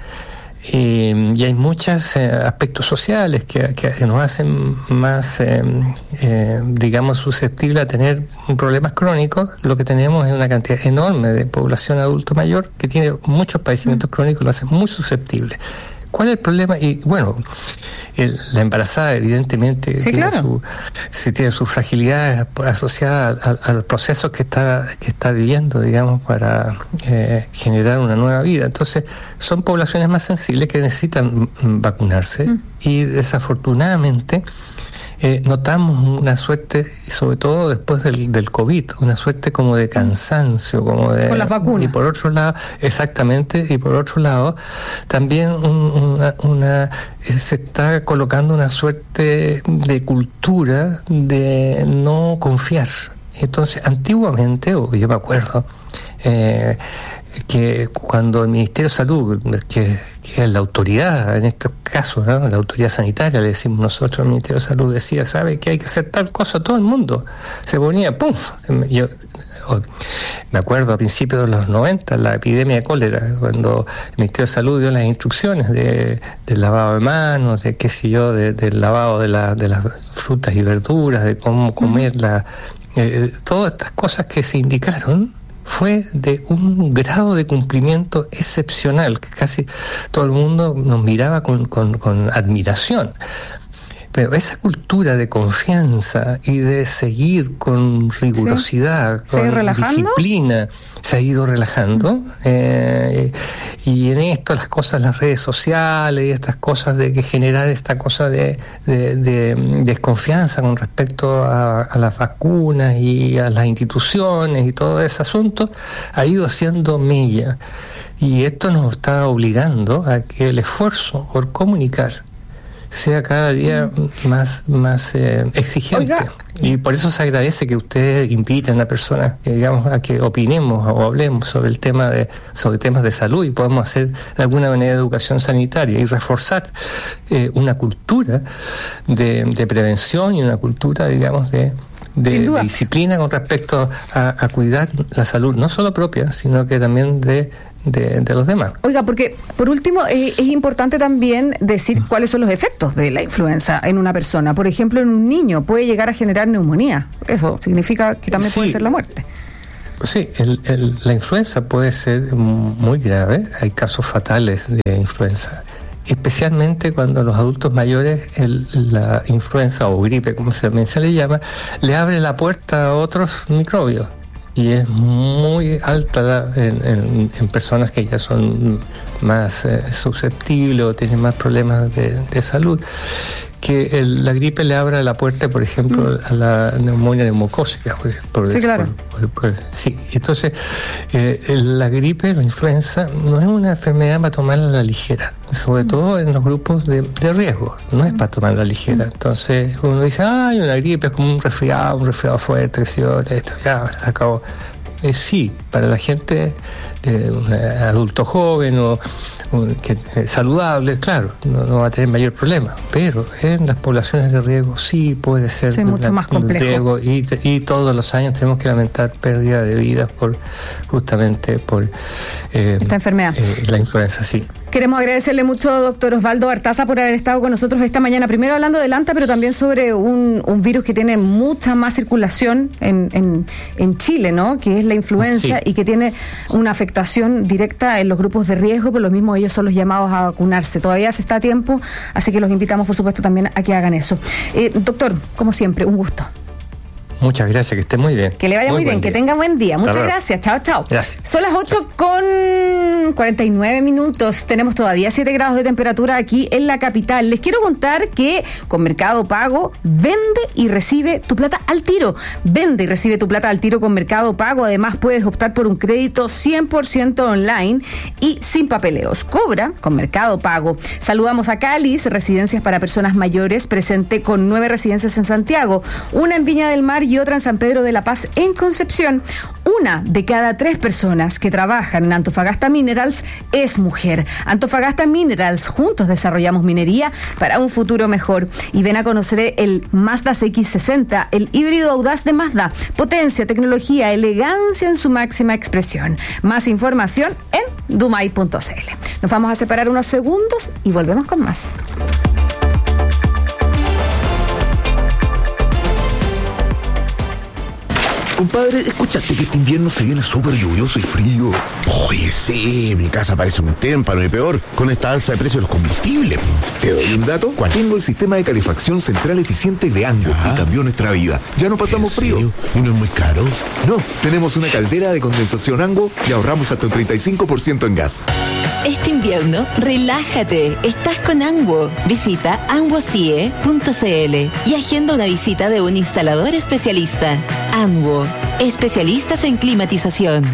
O: y, y hay muchos eh, aspectos sociales que, que nos hacen más eh, eh, digamos susceptibles a tener problemas crónicos, lo que tenemos es una cantidad enorme de población adulto mayor que tiene muchos padecimientos crónicos, lo hace muy susceptible. ¿Cuál es el problema? Y bueno, el, la embarazada evidentemente
B: sí,
O: tiene,
B: claro.
O: su, si tiene sus fragilidades asociadas a, a, a los procesos que está que está viviendo, digamos, para eh, generar una nueva vida. Entonces, son poblaciones más sensibles que necesitan vacunarse mm. y desafortunadamente eh, notamos una suerte, sobre todo después del, del COVID, una suerte como de cansancio, como de...
B: Con las vacunas.
O: Y por otro lado, exactamente, y por otro lado, también un, una, una se está colocando una suerte de cultura de no confiar. Entonces, antiguamente, o yo me acuerdo, eh, que cuando el Ministerio de Salud, que, que es la autoridad en estos casos, ¿no? La autoridad sanitaria, le decimos nosotros, el Ministerio de Salud decía, sabe que hay que hacer tal cosa, todo el mundo se ponía, ¡pum! Yo me acuerdo a principios de los noventa, la epidemia de cólera, cuando el Ministerio de Salud dio las instrucciones de, del lavado de manos, de qué sé yo, de, del lavado de, la, de las frutas y verduras, de cómo comer, la, eh, todas estas cosas que se indicaron, fue de un grado de cumplimiento excepcional, que casi todo el mundo nos miraba con, con, con admiración. Pero esa cultura de confianza y de seguir con rigurosidad,
B: ¿Sí?
O: con disciplina, se ha ido relajando. Eh, y en esto las cosas, las redes sociales y estas cosas de que generar esta cosa de, de, de desconfianza con respecto a, a las vacunas y a las instituciones y todo ese asunto, ha ido haciendo mella. Y esto nos está obligando a que el esfuerzo por comunicar sea cada día más más eh, exigente. Oiga. Y por eso se agradece que ustedes inviten a personas que, digamos, a que opinemos o hablemos sobre el tema de sobre temas de salud y podamos hacer de alguna manera educación sanitaria y reforzar eh, una cultura de, de prevención y una cultura, digamos, de De, de disciplina con respecto a, a cuidar la salud, no solo propia, sino que también de de, de los demás.
B: Oiga, porque por último eh, es importante también decir cuáles son los efectos de la influenza en una persona. Por ejemplo, en un niño puede llegar a generar neumonía. Eso significa que también sí. puede ser la muerte.
O: Sí, el, el, la influenza puede ser muy grave. Hay casos fatales de influenza. Especialmente cuando los adultos mayores el, la influenza o gripe, como se, se le llama, le abre la puerta a otros microbios y es muy alta la, en, en, en personas que ya son más eh, susceptibles o tienen más problemas de, de salud, que el, la gripe le abra la puerta, por ejemplo, mm. a la neumonía neumocócica. Por, por,
B: sí, claro.
O: Por, por, por, sí, entonces eh, la gripe, la influenza, no es una enfermedad para tomarla a la ligera, sobre mm. todo en los grupos de, de riesgo, no es para tomarla a la ligera. Mm. Entonces uno dice, ay, una gripe es como un resfriado, un resfriado fuerte, que si yo, esto ya se acabó. Eh, sí, para la gente de un adulto joven o, o que, eh, saludable, claro, no, no va a tener mayor problema, pero en las poblaciones de riesgo sí puede ser
B: sí, mucho más complejo.
O: Riesgo y, y todos los años tenemos que lamentar pérdida de vidas por justamente por
B: eh, esta enfermedad,
O: eh, la influenza, sí.
B: Queremos agradecerle mucho, doctor Osvaldo Artaza, por haber estado con nosotros esta mañana, primero hablando del ANTA, pero también sobre un, un virus que tiene mucha más circulación en, en, en Chile, ¿no? Que es la influenza, sí. y que tiene una afectación directa en los grupos de riesgo, por lo mismo ellos son los llamados a vacunarse. Todavía se está a tiempo, así que los invitamos, por supuesto, también a que hagan eso. Eh, doctor, como siempre, un gusto.
O: Muchas gracias, que esté muy bien.
B: Que le vaya muy, muy bien, que tenga buen día. Muchas Hasta gracias, chao, chao.
O: Gracias.
B: Son las ocho con cuarenta y nueve minutos. Tenemos todavía siete grados de temperatura aquí en la capital. Les quiero contar que con Mercado Pago vende y recibe tu plata al tiro. Vende y recibe tu plata al tiro con Mercado Pago. Además, puedes optar por un crédito cien por ciento online y sin papeleos. Cobra con Mercado Pago. Saludamos a Calis, residencias para personas mayores, presente con nueve residencias en Santiago, una en Viña del Mar y otra en San Pedro de la Paz en Concepción. Una de cada tres personas que trabajan en Antofagasta Minerals es mujer. Antofagasta Minerals, juntos desarrollamos minería para un futuro mejor. Y ven a conocer el Mazda C X sesenta, el híbrido audaz de Mazda. Potencia, tecnología, elegancia en su máxima expresión. Más información en dumay punto c l. Nos vamos a separar unos segundos y volvemos con más.
P: Compadre, ¿escuchaste que este invierno se viene súper lluvioso y frío? Oye, sí, mi casa parece un témpano y peor con esta alza de precios de los combustibles. ¿Te doy un dato? ¿Cuál? Tengo el sistema de calefacción central eficiente de Ango y cambió nuestra vida. Ya no pasamos frío. ¿Y no es muy caro? No, tenemos una caldera de condensación Ango y ahorramos hasta un treinta y cinco por ciento en gas.
F: Este invierno, relájate. Estás con Ango. Visita ango c i e punto c l y agenda una visita de un instalador especialista. Ango, especialistas en climatización.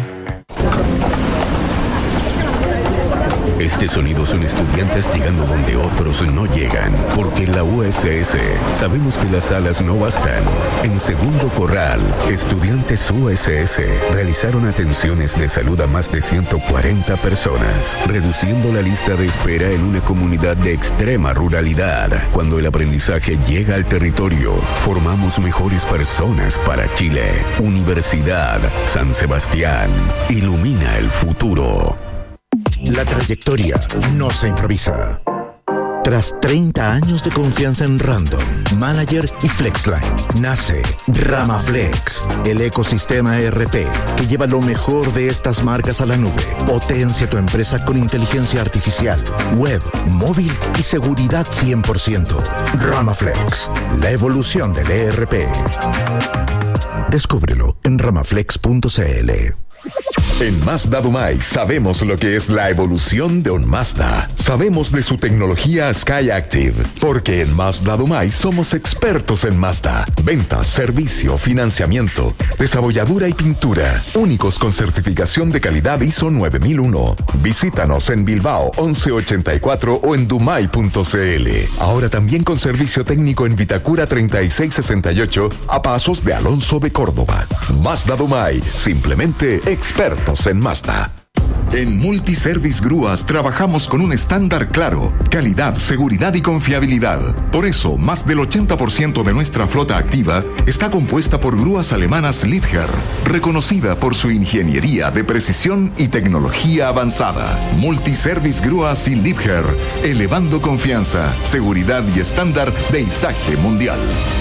D: Este sonido son estudiantes llegando donde otros no llegan, porque en la U S S sabemos que las salas no bastan. En Segundo Corral, estudiantes U S S realizaron atenciones de salud a más de ciento cuarenta personas, reduciendo la lista de espera en una comunidad de extrema ruralidad. Cuando el aprendizaje llega al territorio, formamos mejores personas para Chile. Universidad San Sebastián, ilumina el futuro.
P: La trayectoria no se improvisa. Tras treinta años de confianza en Random, Manager y Flexline, nace Ramaflex, el ecosistema E R P que lleva lo mejor de estas marcas a la nube. Potencia tu empresa con inteligencia artificial, web, móvil y seguridad cien por ciento. Ramaflex, la evolución del E R P. Descúbrelo en ramaflex punto c l.
N: En Mazda Dumay sabemos lo que es la evolución de un Mazda. Sabemos de su tecnología Skyactiv, porque en Mazda Dumay somos expertos en Mazda. Ventas, servicio, financiamiento, desabolladura y pintura. Únicos con certificación de calidad I S O nueve mil uno. Visítanos en Bilbao once ochenta y cuatro o en dumay punto c l. Ahora también con servicio técnico en Vitacura treinta y seis sesenta y ocho a pasos de Alonso de Córdoba. Mazda Dumay, simplemente expertos en Mazda. En Multiservice Grúas trabajamos con un estándar claro, calidad, seguridad y confiabilidad. Por eso, más del ochenta por ciento de nuestra flota activa está compuesta por grúas alemanas Liebherr, reconocida por su ingeniería de precisión y tecnología avanzada. Multiservice Grúas y Liebherr, elevando confianza, seguridad y estándar de izaje mundial.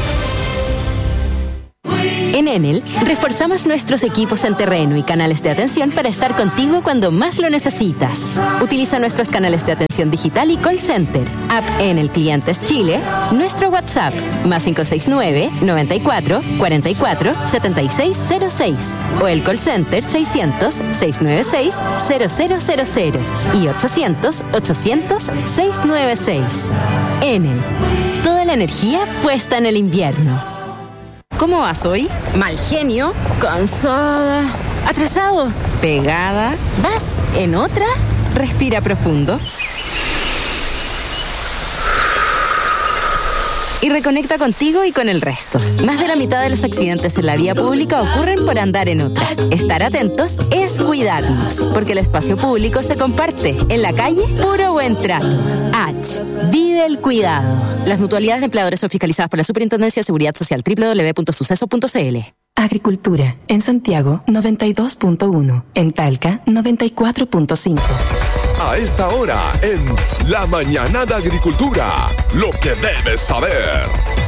F: En Enel, reforzamos nuestros equipos en terreno y canales de atención para estar contigo cuando más lo necesitas. Utiliza nuestros canales de atención digital y call center, app Enel Clientes Chile, nuestro WhatsApp, más cinco seis nueve, noventa y cuatro, cuarenta y cuatro, setenta y seis cero seis, o el call center seiscientos, seiscientos noventa y seis, cero cero cero cero y ochocientos, ochocientos, seiscientos noventa y seis. Enel, toda la energía puesta en el invierno.
Q: ¿Cómo vas hoy? Mal genio, cansada, atrasado, pegada. ¿Vas en otra? Respira profundo. Y reconecta contigo y con el resto. Más de la mitad de los accidentes en la vía pública ocurren por andar en otra. Estar atentos es cuidarnos, porque el espacio público se comparte. En la calle, puro buen trato. H. Vive el cuidado. Las mutualidades de empleadores son fiscalizadas por la Superintendencia de Seguridad Social. doble u doble u doble u punto suceso punto c l.
R: Agricultura. En Santiago, noventa y dos punto uno. En Talca, noventa y cuatro punto cinco.
S: A esta hora, en La Mañana de Agricultura, lo que debes saber.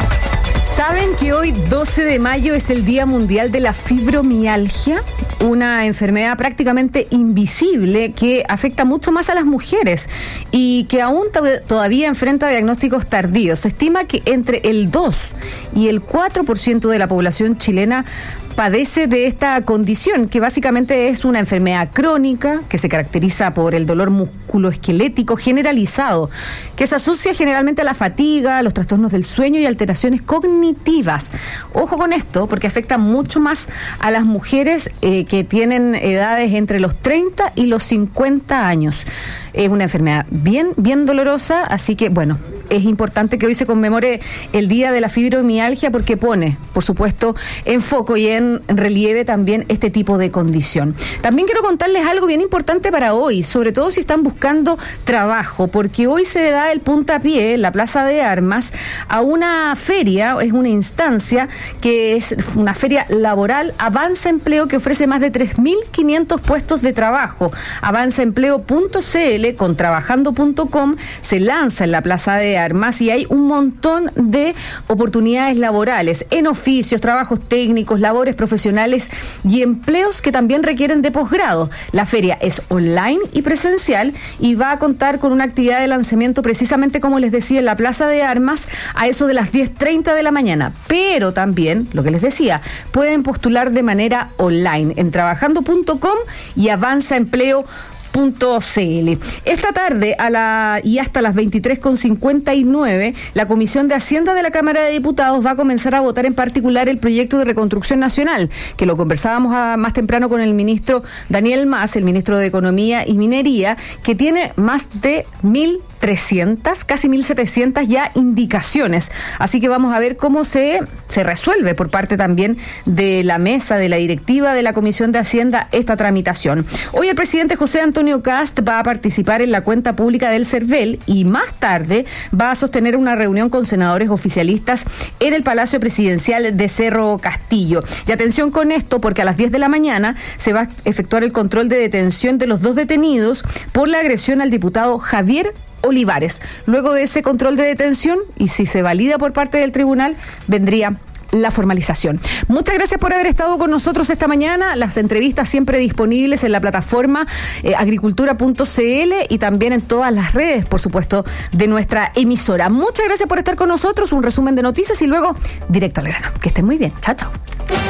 B: ¿Saben que hoy, doce de mayo, es el Día Mundial de la Fibromialgia? Una enfermedad prácticamente invisible que afecta mucho más a las mujeres y que aún to- todavía enfrenta diagnósticos tardíos. Se estima que entre el dos y el cuatro por ciento de la población chilena padece de esta condición, que básicamente es una enfermedad crónica que se caracteriza por el dolor musculoesquelético generalizado, que se asocia generalmente a la fatiga, los trastornos del sueño y alteraciones cognitivas. Ojo con esto, porque afecta mucho más a las mujeres eh, que tienen edades entre los treinta y los cincuenta años. Es una enfermedad bien, bien dolorosa, así que, bueno, es importante que hoy se conmemore el Día de la Fibromialgia porque pone, por supuesto, en foco y en relieve también este tipo de condición. También quiero contarles algo bien importante para hoy, sobre todo si están buscando trabajo, porque hoy se da el puntapié en la Plaza de Armas a una feria, es una instancia que es una feria laboral, Avanza Empleo, que ofrece más de tres mil quinientos puestos de trabajo. avanza empleo punto c l con trabajando punto com se lanza en la Plaza de Armas y hay un montón de oportunidades laborales en oficios, trabajos técnicos, labores profesionales y empleos que también requieren de posgrado. La feria es online y presencial y va a contar con una actividad de lanzamiento precisamente como les decía en la Plaza de Armas a eso de las diez treinta de la mañana, pero también, lo que les decía, pueden postular de manera online en trabajando punto com y avanza empleo punto c l. Esta tarde a la y hasta las veintitrés con cincuenta y nueve, la Comisión de Hacienda de la Cámara de Diputados va a comenzar a votar en particular el proyecto de reconstrucción nacional, que lo conversábamos a, más temprano con el ministro Daniel Mas, el ministro de Economía y Minería, que tiene más de mil trescientas, casi mil setecientas ya indicaciones. Así que vamos a ver cómo se, se resuelve por parte también de la mesa, de la directiva de la Comisión de Hacienda, esta tramitación. Hoy el presidente José Antonio Kast va a participar en la cuenta pública del CERVEL y más tarde va a sostener una reunión con senadores oficialistas en el Palacio Presidencial de Cerro Castillo. Y atención con esto, porque a las diez de la mañana se va a efectuar el control de detención de los dos detenidos por la agresión al diputado Javier Olivares. Luego de ese control de detención, y si se valida por parte del tribunal, vendría la formalización. Muchas gracias por haber estado con nosotros esta mañana. Las entrevistas siempre disponibles en la plataforma eh, agricultura punto c l y también en todas las redes, por supuesto, de nuestra emisora. Muchas gracias por estar con nosotros. Un resumen de noticias y luego directo al grano. Que estén muy bien. Chao, chao.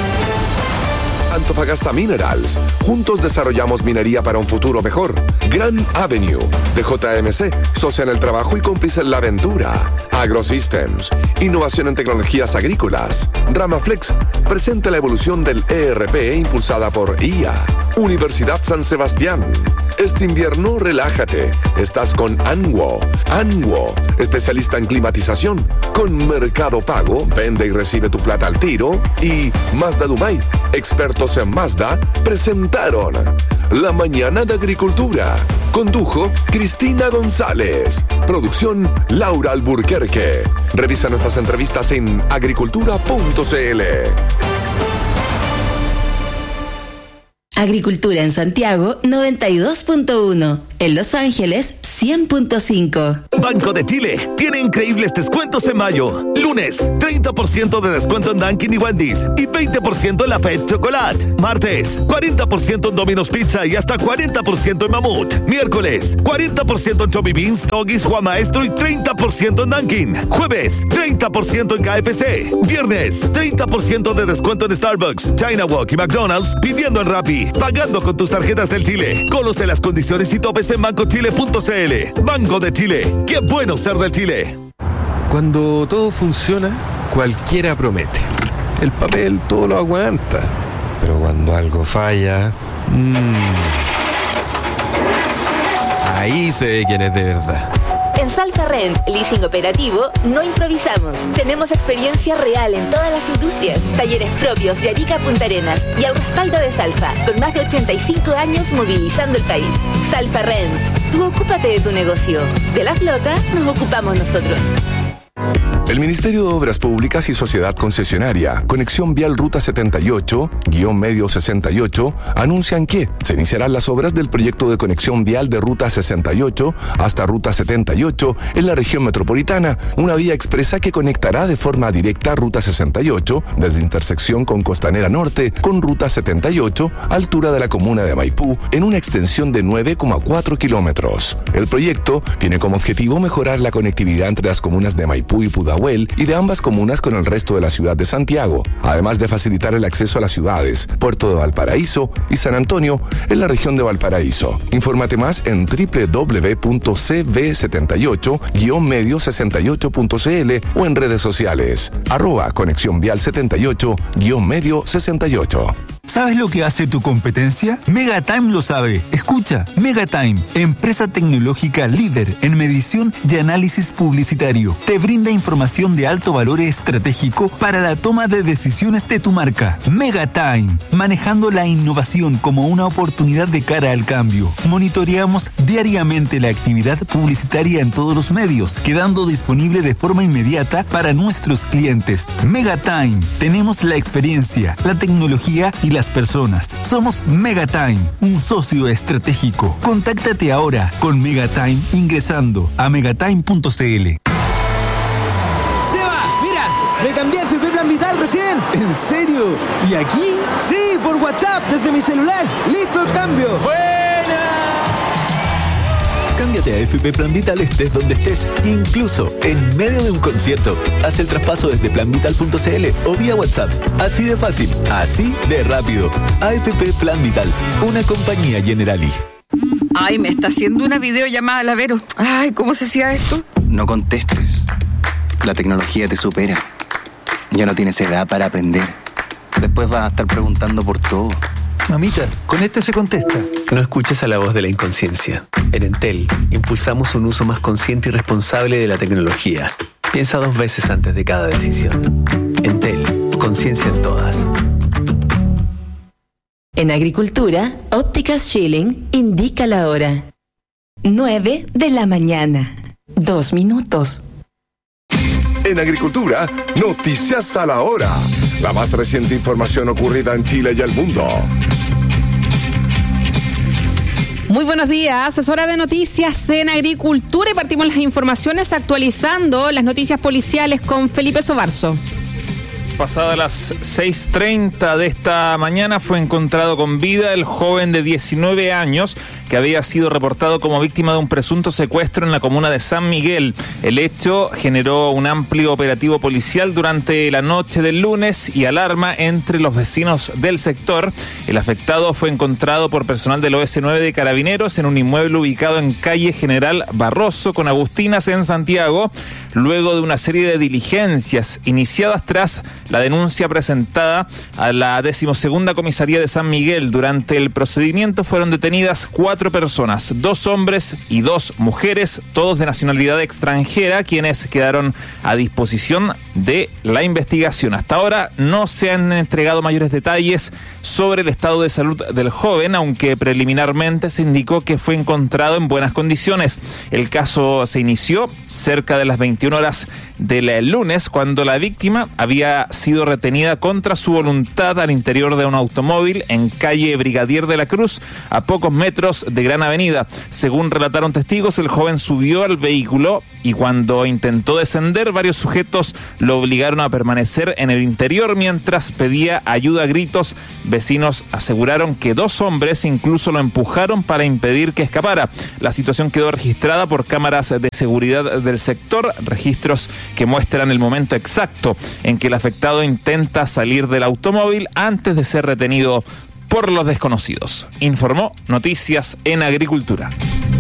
S: Antofagasta Minerals. Juntos desarrollamos minería para un futuro mejor. Grand Avenue, de J M C, socia en el trabajo y cómplice en la aventura. AgroSystems, innovación en tecnologías agrícolas. Ramaflex, presenta la evolución del E R P impulsada por I A. Universidad San Sebastián. Este invierno relájate. Estás con Anwo. Anwo, especialista en climatización. Con Mercado Pago, vende y recibe tu plata al tiro. Y Mazda Dumay, expertos en Mazda, presentaron La Mañana de Agricultura. Condujo Cristina González. Producción Laura Alburquerque. Revisa nuestras entrevistas en agricultura punto cl.
F: Agricultura en Santiago noventa y dos punto uno. En Los Ángeles cien punto cinco.
T: Banco de Chile tiene increíbles descuentos en mayo. Lunes, treinta por ciento de descuento en Dunkin' y Wendy's y veinte por ciento en la Fed Chocolate. Martes, cuarenta por ciento en Domino's Pizza y hasta cuarenta por ciento en Mamut. Miércoles, cuarenta por ciento en Tommy Beans, Doggies, Juan Maestro y treinta por ciento en Dunkin'. Jueves, treinta por ciento en K F C. Viernes, treinta por ciento de descuento en Starbucks, China Walk y McDonald's pidiendo en Rappi. Pagando con tus tarjetas del Chile. Conoce las condiciones y topes en banco chile punto cl. Banco de Chile. ¡Qué bueno ser del Chile!
L: Cuando todo funciona, cualquiera promete. El papel todo lo aguanta. Pero cuando algo falla... Mmm, ahí se ve quién es de verdad.
M: En Salfa Rent, leasing operativo, no improvisamos. Tenemos experiencia real en todas las industrias, talleres propios de Arica a Punta Arenas y al respaldo de Salfa, con más de ochenta y cinco años movilizando el país. Salfa Rent, tú ocúpate de tu negocio. De la flota nos ocupamos nosotros.
S: El Ministerio de Obras Públicas y Sociedad Concesionaria, Conexión Vial Ruta setenta y ocho, guión medio sesenta y ocho, anuncian que se iniciarán las obras del proyecto de conexión vial de Ruta sesenta y ocho hasta Ruta setenta y ocho en la región metropolitana, una vía expresa que conectará de forma directa Ruta sesenta y ocho desde intersección con Costanera Norte con Ruta setenta y ocho, altura de la comuna de Maipú, en una extensión de nueve coma cuatro kilómetros. El proyecto tiene como objetivo mejorar la conectividad entre las comunas de Maipú y Pudahuel y de ambas comunas con el resto de la ciudad de Santiago, además de facilitar el acceso a las ciudades Puerto de Valparaíso y San Antonio en la región de Valparaíso. Infórmate más en doble u doble u doble u punto c v setenta y ocho guión medio sesenta y ocho punto cl o en redes sociales arroba conexión vial setenta y ocho guión medio sesenta y ocho.
U: ¿Sabes lo que hace tu competencia? Megatime lo sabe. Escucha, Megatime, empresa tecnológica líder en medición y análisis publicitario. Te brinda información de alto valor estratégico para la toma de decisiones de tu marca. Megatime, manejando la innovación como una oportunidad de cara al cambio. Monitoreamos diariamente la actividad publicitaria en todos los medios, quedando disponible de forma inmediata para nuestros clientes. Megatime, tenemos la experiencia, la tecnología y las personas. Somos Megatime, un socio estratégico. Contáctate ahora con Megatime ingresando a megatime punto cl.
V: ¡Seba! ¡Mira! ¡Me cambié a F P Plan Vital recién! ¿En serio? ¿Y aquí? Sí, por WhatsApp, desde mi celular. ¡Listo el cambio! ¡Buena!
K: Cámbiate a F P Plan Vital estés donde estés, incluso en medio de un concierto. Haz el traspaso desde plan vital punto cl o vía WhatsApp. Así de fácil, así de rápido. A F P Plan Vital, una compañía Generali.
H: Ay, me está haciendo una videollamada la Vero. Ay, ¿cómo se hacía esto?
I: No contestes. La tecnología te supera. Ya no tienes edad para aprender. Después vas a estar preguntando por todo.
J: Mamita, con este se contesta.
K: No escuches a la voz de la inconsciencia. En Entel, impulsamos un uso más consciente y responsable de la tecnología. Piensa dos veces antes de cada decisión. Entel, conciencia en todas.
F: En Agricultura, Ópticas Schilling indica la hora. nueve de la mañana. Dos minutos.
S: En Agricultura, noticias a la hora. La más reciente información ocurrida en Chile y el mundo.
B: Muy buenos días, es hora de noticias en Agricultura y partimos las informaciones actualizando las noticias policiales con Felipe Sobarzo.
W: Pasadas las seis treinta de esta mañana fue encontrado con vida el joven de diecinueve años que había sido reportado como víctima de un presunto secuestro en la comuna de San Miguel. El hecho generó un amplio operativo policial durante la noche del lunes y alarma entre los vecinos del sector. El afectado fue encontrado por personal del O S nueve de Carabineros en un inmueble ubicado en calle General Barroso con Agustinas en Santiago, luego de una serie de diligencias iniciadas tras la denuncia presentada a la decimosegunda comisaría de San Miguel. Durante el procedimiento fueron detenidas cuatro personas, dos hombres y dos mujeres, todos de nacionalidad extranjera, quienes quedaron a disposición de la investigación. Hasta ahora no se han entregado mayores detalles sobre el estado de salud del joven, aunque preliminarmente se indicó que fue encontrado en buenas condiciones. El caso se inició cerca de las veintiuna horas del lunes, cuando la víctima había sido retenida contra su voluntad al interior de un automóvil en calle Brigadier de la Cruz, a pocos metros de Gran Avenida. Según relataron testigos, el joven subió al vehículo y cuando intentó descender, varios sujetos lo obligaron a permanecer en el interior mientras pedía ayuda a gritos. Vecinos aseguraron que dos hombres incluso lo empujaron para impedir que escapara. La situación quedó registrada por cámaras de seguridad del sector, registros que muestran el momento exacto en que el afectado intenta salir del automóvil antes de ser retenido por los desconocidos. Informó Noticias en Agricultura.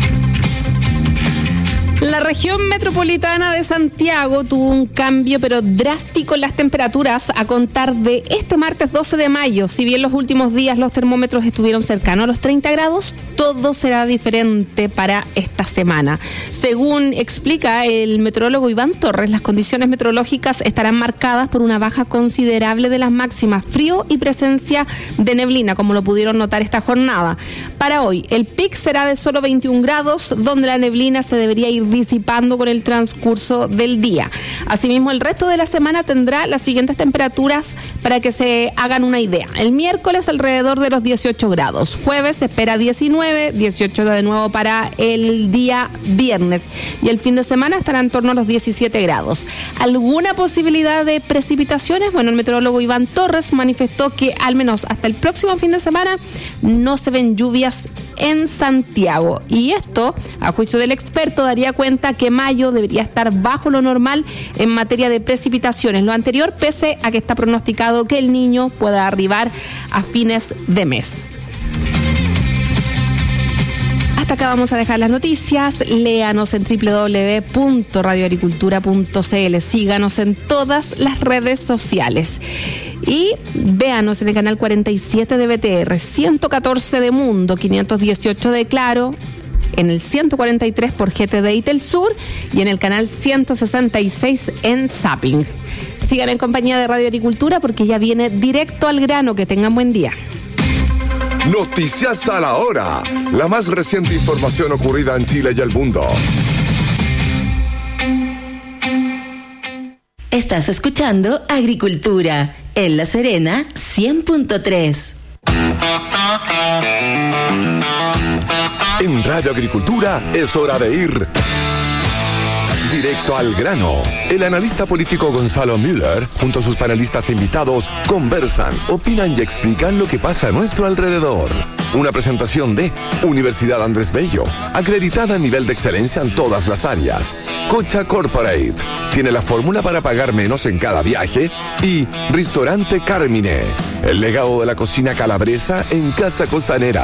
A: La región metropolitana de Santiago tuvo un cambio pero drástico en las temperaturas a contar de este martes doce de mayo. Si bien los últimos días los termómetros estuvieron cercanos a los treinta grados, todo será diferente para esta semana. Según explica el meteorólogo Iván Torres, las condiciones meteorológicas estarán marcadas por una baja considerable de las máximas, frío y presencia de neblina, como lo pudieron notar esta jornada. Para hoy, el pic será de solo veintiún grados, donde la neblina se debería ir disipando con el transcurso del día. Asimismo, el resto de la semana tendrá las siguientes temperaturas para que se hagan una idea. El miércoles alrededor de los dieciocho grados. Jueves se espera diecinueve, dieciocho de nuevo para el día viernes. Y el fin de semana estará en torno a los diecisiete grados. ¿Alguna posibilidad de precipitaciones? Bueno, el meteorólogo Iván Torres manifestó que al menos hasta el próximo fin de semana no se ven lluvias en Santiago. Y esto, a juicio del experto, daría cuenta que mayo debería estar bajo lo normal en materia de precipitaciones. Lo anterior, pese a que está pronosticado que el Niño pueda arribar a fines de mes. Hasta acá vamos a dejar las noticias. Léanos en doble u doble u doble u punto radio agricultura punto c l. Síganos en todas las redes sociales. Y véanos en el canal cuarenta y siete de B T R, ciento catorce de Mundo, quinientos dieciocho de Claro, en el ciento cuarenta y tres por G T D y Telsur y en el canal ciento sesenta y seis en Zapping. Sigan en compañía de Radio Agricultura porque ya viene directo al grano. Que tengan buen día.
S: Noticias a la hora. La más reciente información ocurrida en Chile y el mundo.
F: Estás escuchando Agricultura en La Serena cien punto tres.
S: En Radio Agricultura es hora de ir directo al grano. El analista político Gonzalo Müller, junto a sus panelistas e invitados, conversan, opinan y explican lo que pasa a nuestro alrededor. Una presentación de Universidad Andrés Bello, acreditada a nivel de excelencia en todas las áreas. Cocha Corporate, tiene la fórmula para pagar menos en cada viaje. Y Restaurante Carmine, el legado de la cocina calabresa en Casa Costanera.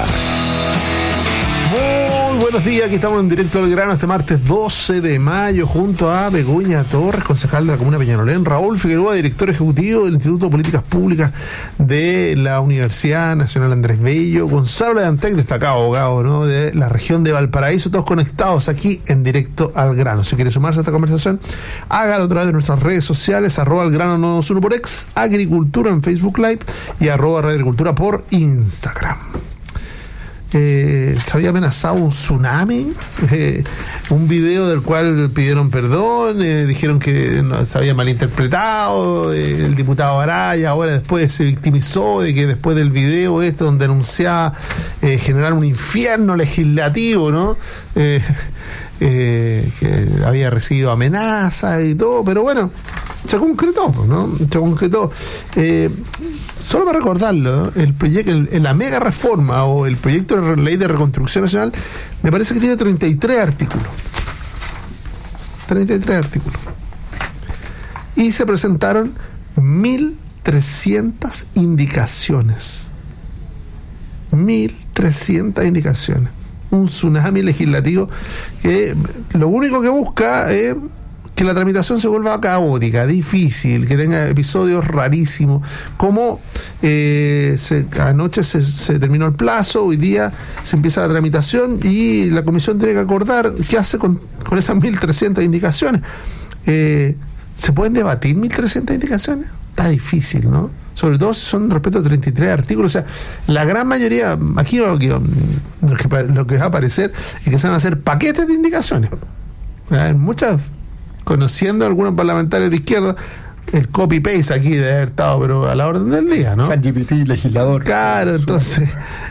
C: Muy buenos días, aquí estamos en directo al grano este martes doce de mayo junto a Begoña Torres, concejal de la Comuna de Peñalolén, Raúl Figueroa, director ejecutivo del Instituto de Políticas Públicas de la Universidad Nacional Andrés Bello, Gonzalo Leantec, destacado abogado, ¿no?, de la región de Valparaíso, todos conectados aquí en directo al grano. Si quiere sumarse a esta conversación, hágalo a través de nuestras redes sociales, arroba al grano novecientos uno por ex, Agricultura en Facebook Live y arroba Radio Agricultura por Instagram. Eh, se había amenazado un tsunami, eh, un video del cual pidieron perdón, eh, dijeron que no, se había malinterpretado, eh, el diputado Araya ahora después se victimizó de que después del video este donde anunciaba eh, generar un infierno legislativo, ¿no? Eh, eh, que había recibido amenazas y todo, pero bueno, se concretó, ¿no? Se concretó. Eh, solo para recordarlo, ¿no? el proyecto, el, la mega reforma o el proyecto de ley de reconstrucción nacional, me parece que tiene treinta y tres artículos. treinta y tres artículos. Y se presentaron mil trescientas indicaciones. mil trescientas indicaciones. Un tsunami legislativo que lo único que busca es que la tramitación se vuelva caótica, difícil, que tenga episodios rarísimos, como eh, se, anoche se, se terminó el plazo, hoy día se empieza la tramitación y la comisión tiene que acordar qué hace con, con esas mil trescientas indicaciones. Eh, ¿Se pueden debatir mil trescientas indicaciones? Está difícil, ¿no? Sobre todo si son respecto a treinta y tres artículos. O sea, la gran mayoría, aquí lo que, lo que, lo que va a aparecer es que se van a hacer paquetes de indicaciones. Hay muchas, conociendo a algunos parlamentarios de izquierda, el copy-paste aquí debe haber estado, pero a la orden del día, ¿no?
E: ChatGPT, legislador.
C: Claro, entonces,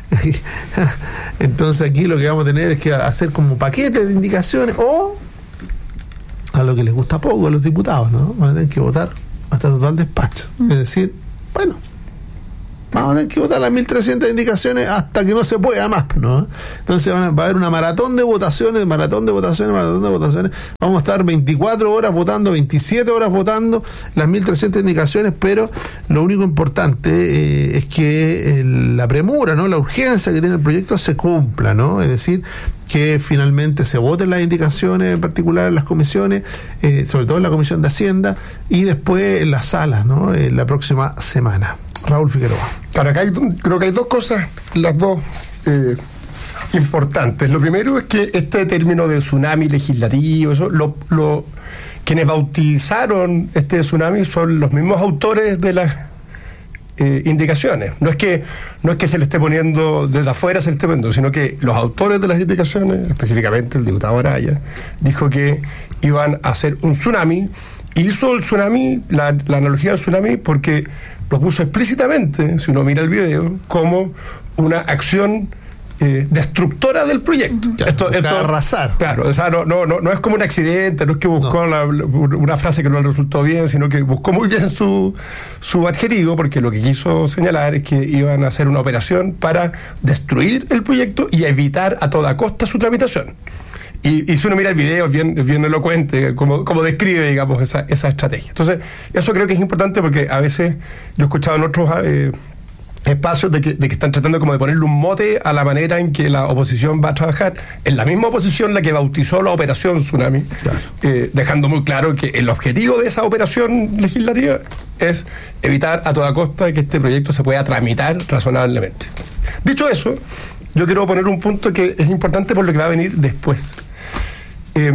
C: entonces aquí lo que vamos a tener es que hacer como paquetes de indicaciones, o a lo que les gusta poco a los diputados, ¿no? Van a tener que votar hasta total despacho. Mm. Es decir, bueno, vamos a tener que votar las mil trescientas indicaciones hasta que no se pueda más, ¿no? Entonces van a, va a haber una maratón de votaciones, maratón de votaciones, maratón de votaciones. Vamos a estar veinticuatro horas votando, veintisiete horas votando las mil trescientas indicaciones, pero lo único importante eh, es que el, la premura, ¿no? La urgencia que tiene el proyecto se cumpla, ¿no? Es decir, que finalmente se voten las indicaciones, en particular en las comisiones, eh, sobre todo en la Comisión de Hacienda, y después en las salas, ¿no? En la próxima semana. Raúl Figueroa.
E: Ahora, acá hay, creo que hay dos cosas, las dos eh, importantes. Lo primero es que este término de tsunami legislativo, eso, lo, lo, quienes bautizaron este tsunami son los mismos autores de las eh, indicaciones. No es que no es que se le esté poniendo desde afuera, se le esté poniendo, sino que los autores de las indicaciones, específicamente el diputado Araya, dijo que iban a hacer un tsunami. Hizo el tsunami, la, la analogía del tsunami, porque lo puso explícitamente, si uno mira el video, como una acción eh, destructora del proyecto.
C: Claro, esto, esto arrasar.
E: Claro, o sea, no, no, no, no es como un accidente, no es que buscó no. la, la, una frase que no le resultó bien, sino que buscó muy bien su, su adjetivo, porque lo que quiso señalar es que iban a hacer una operación para destruir el proyecto y evitar a toda costa su tramitación. Y, y si uno mira el video, es bien, es bien elocuente, como, como describe, digamos, esa, esa estrategia. Entonces, eso creo que es importante porque a veces yo he escuchado en otros eh, espacios de que, de que están tratando como de ponerle un mote a la manera en que la oposición va a trabajar. En la misma oposición la que bautizó la operación Tsunami, claro. eh, dejando muy claro que el objetivo de esa operación legislativa es evitar a toda costa que este proyecto se pueda tramitar razonablemente. Dicho eso, yo quiero poner un punto que es importante por lo que va a venir después. Eh,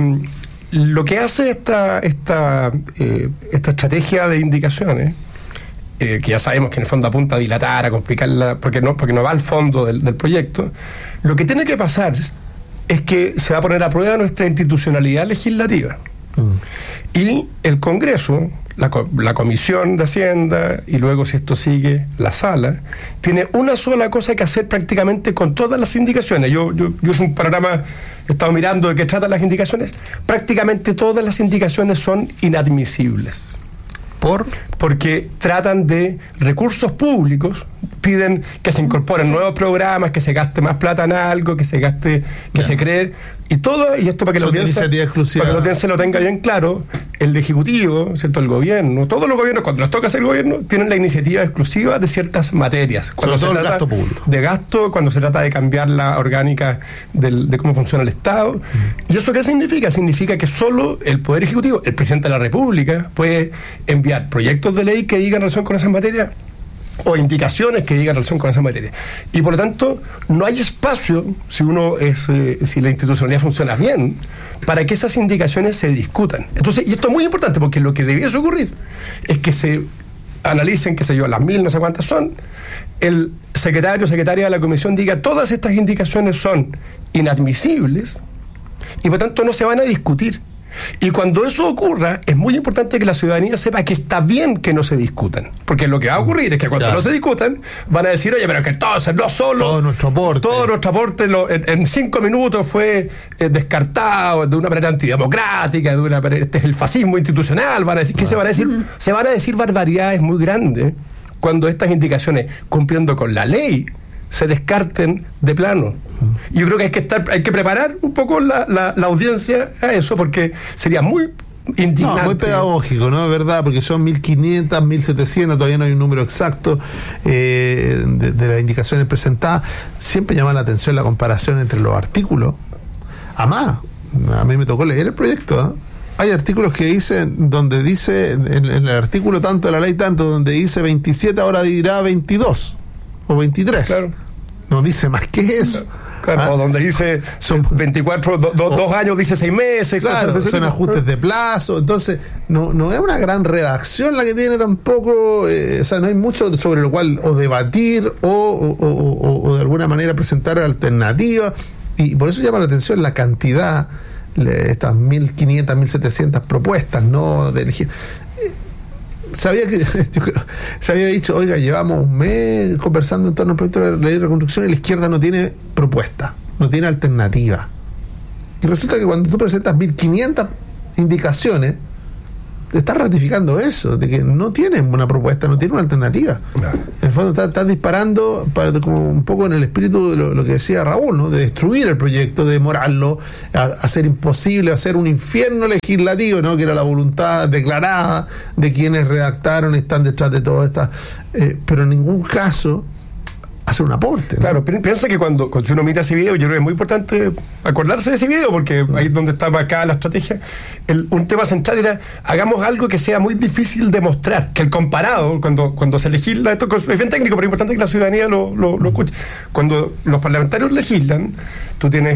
E: lo que hace esta esta eh, esta estrategia de indicaciones, eh, que ya sabemos que en el fondo apunta a dilatar, a complicarla, porque no porque no va al fondo del, del proyecto, lo que tiene que pasar es, es que se va a poner a prueba nuestra institucionalidad legislativa. Mm. Y el Congreso, la, la Comisión de Hacienda, y luego, si esto sigue, la Sala, tiene una sola cosa que hacer prácticamente con todas las indicaciones. Yo, yo, yo es un panorama, he estado mirando de qué tratan las indicaciones. Prácticamente todas las indicaciones son inadmisibles. ¿Por? Porque tratan de recursos públicos, piden que se incorporen nuevos programas, que se gaste más plata en algo, que se gaste, que yeah. se cree, y todo, y esto para que la audiencia, para que la audiencia lo tenga bien claro, el Ejecutivo, ¿cierto? El Gobierno, todos los gobiernos, cuando les toca hacer gobierno, tienen la iniciativa exclusiva de ciertas materias. Cuando
C: Sobre
E: se
C: todo
E: trata
C: el gasto público.
E: de gasto, cuando se trata de cambiar la orgánica del, de cómo funciona el Estado. Mm. ¿Y eso qué significa? Significa que solo el Poder Ejecutivo, el Presidente de la República, puede enviar proyectos de ley que digan relación con esas materias o indicaciones que digan relación con esa materia. Y por lo tanto, no hay espacio, si uno es, eh, si la institucionalidad funciona bien, para que esas indicaciones se discutan. Entonces, y esto es muy importante, porque lo que debiese ocurrir es que se analicen, qué sé yo, las mil, no sé cuántas son, el secretario o secretaria de la comisión diga todas estas indicaciones son inadmisibles y por tanto no se van a discutir. Y cuando eso ocurra, es muy importante que la ciudadanía sepa que está bien que no se discutan. Porque lo que va a ocurrir es que cuando claro. no se discutan, van a decir, oye, pero que entonces no solo...
C: Todo nuestro aporte.
E: Todo nuestro aporte lo, en, en cinco minutos fue eh, descartado de una manera antidemocrática, de una manera, este es el fascismo institucional, van a decir, ¿qué ah. se van a decir? Uh-huh. Se van a decir barbaridades muy grandes cuando estas indicaciones, cumpliendo con la ley, se descarten de plano. Y yo creo que hay que estar, hay que preparar un poco la, la, la audiencia a eso, porque sería muy indignante.
C: No, muy pedagógico, ¿no? Es verdad, porque son mil quinientas, mil setecientas, todavía no hay un número exacto eh, de, de las indicaciones presentadas. Siempre llama la atención la comparación entre los artículos. Además, a mí me tocó leer el proyecto, ¿eh? hay artículos que dicen, donde dice, en, en el artículo tanto de la ley tanto, donde dice veintisiete, ahora dirá veintidós o veintitrés.
E: Claro.
C: No dice más que eso.
E: Claro,
C: ¿Ah?
E: o donde dice son veinticuatro, do, do, o, dos años dice seis meses.
C: Claro, son tipo. ajustes de plazo. Entonces, no, no es una gran redacción la que tiene tampoco. Eh, o sea, no hay mucho sobre lo cual o debatir o, o, o, o, o de alguna manera presentar alternativas. Y por eso llama la atención la cantidad, le, estas mil quinientas, mil setecientas propuestas, ¿no? De elegir. Eh, Sabía que yo creo, se había dicho, oiga, llevamos un mes conversando en torno al proyecto de la ley de reconstrucción y la izquierda no tiene propuesta, no tiene alternativa. Y resulta que cuando tú presentas mil quinientas indicaciones, estás ratificando eso, de que no tienen una propuesta, no tienen una alternativa. Claro. En el fondo estás, estás disparando para, como un poco en el espíritu de lo, lo que decía Raúl, ¿no? De destruir el proyecto, de demorarlo, a, a hacer imposible, a hacer un infierno legislativo, ¿no? Que era la voluntad declarada de quienes redactaron y están detrás de todo esto. Eh, pero en ningún caso hacer un aporte, ¿no?
E: Claro, piensa que cuando, cuando uno mira ese video, yo creo que es muy importante acordarse de ese video, porque ahí es donde está marcada la estrategia. El, un tema central era, hagamos algo que sea muy difícil de mostrar, que el comparado, cuando, cuando se legisla, esto es bien técnico, pero es importante que la ciudadanía lo, lo, lo escuche. Cuando los parlamentarios legislan, tú tienes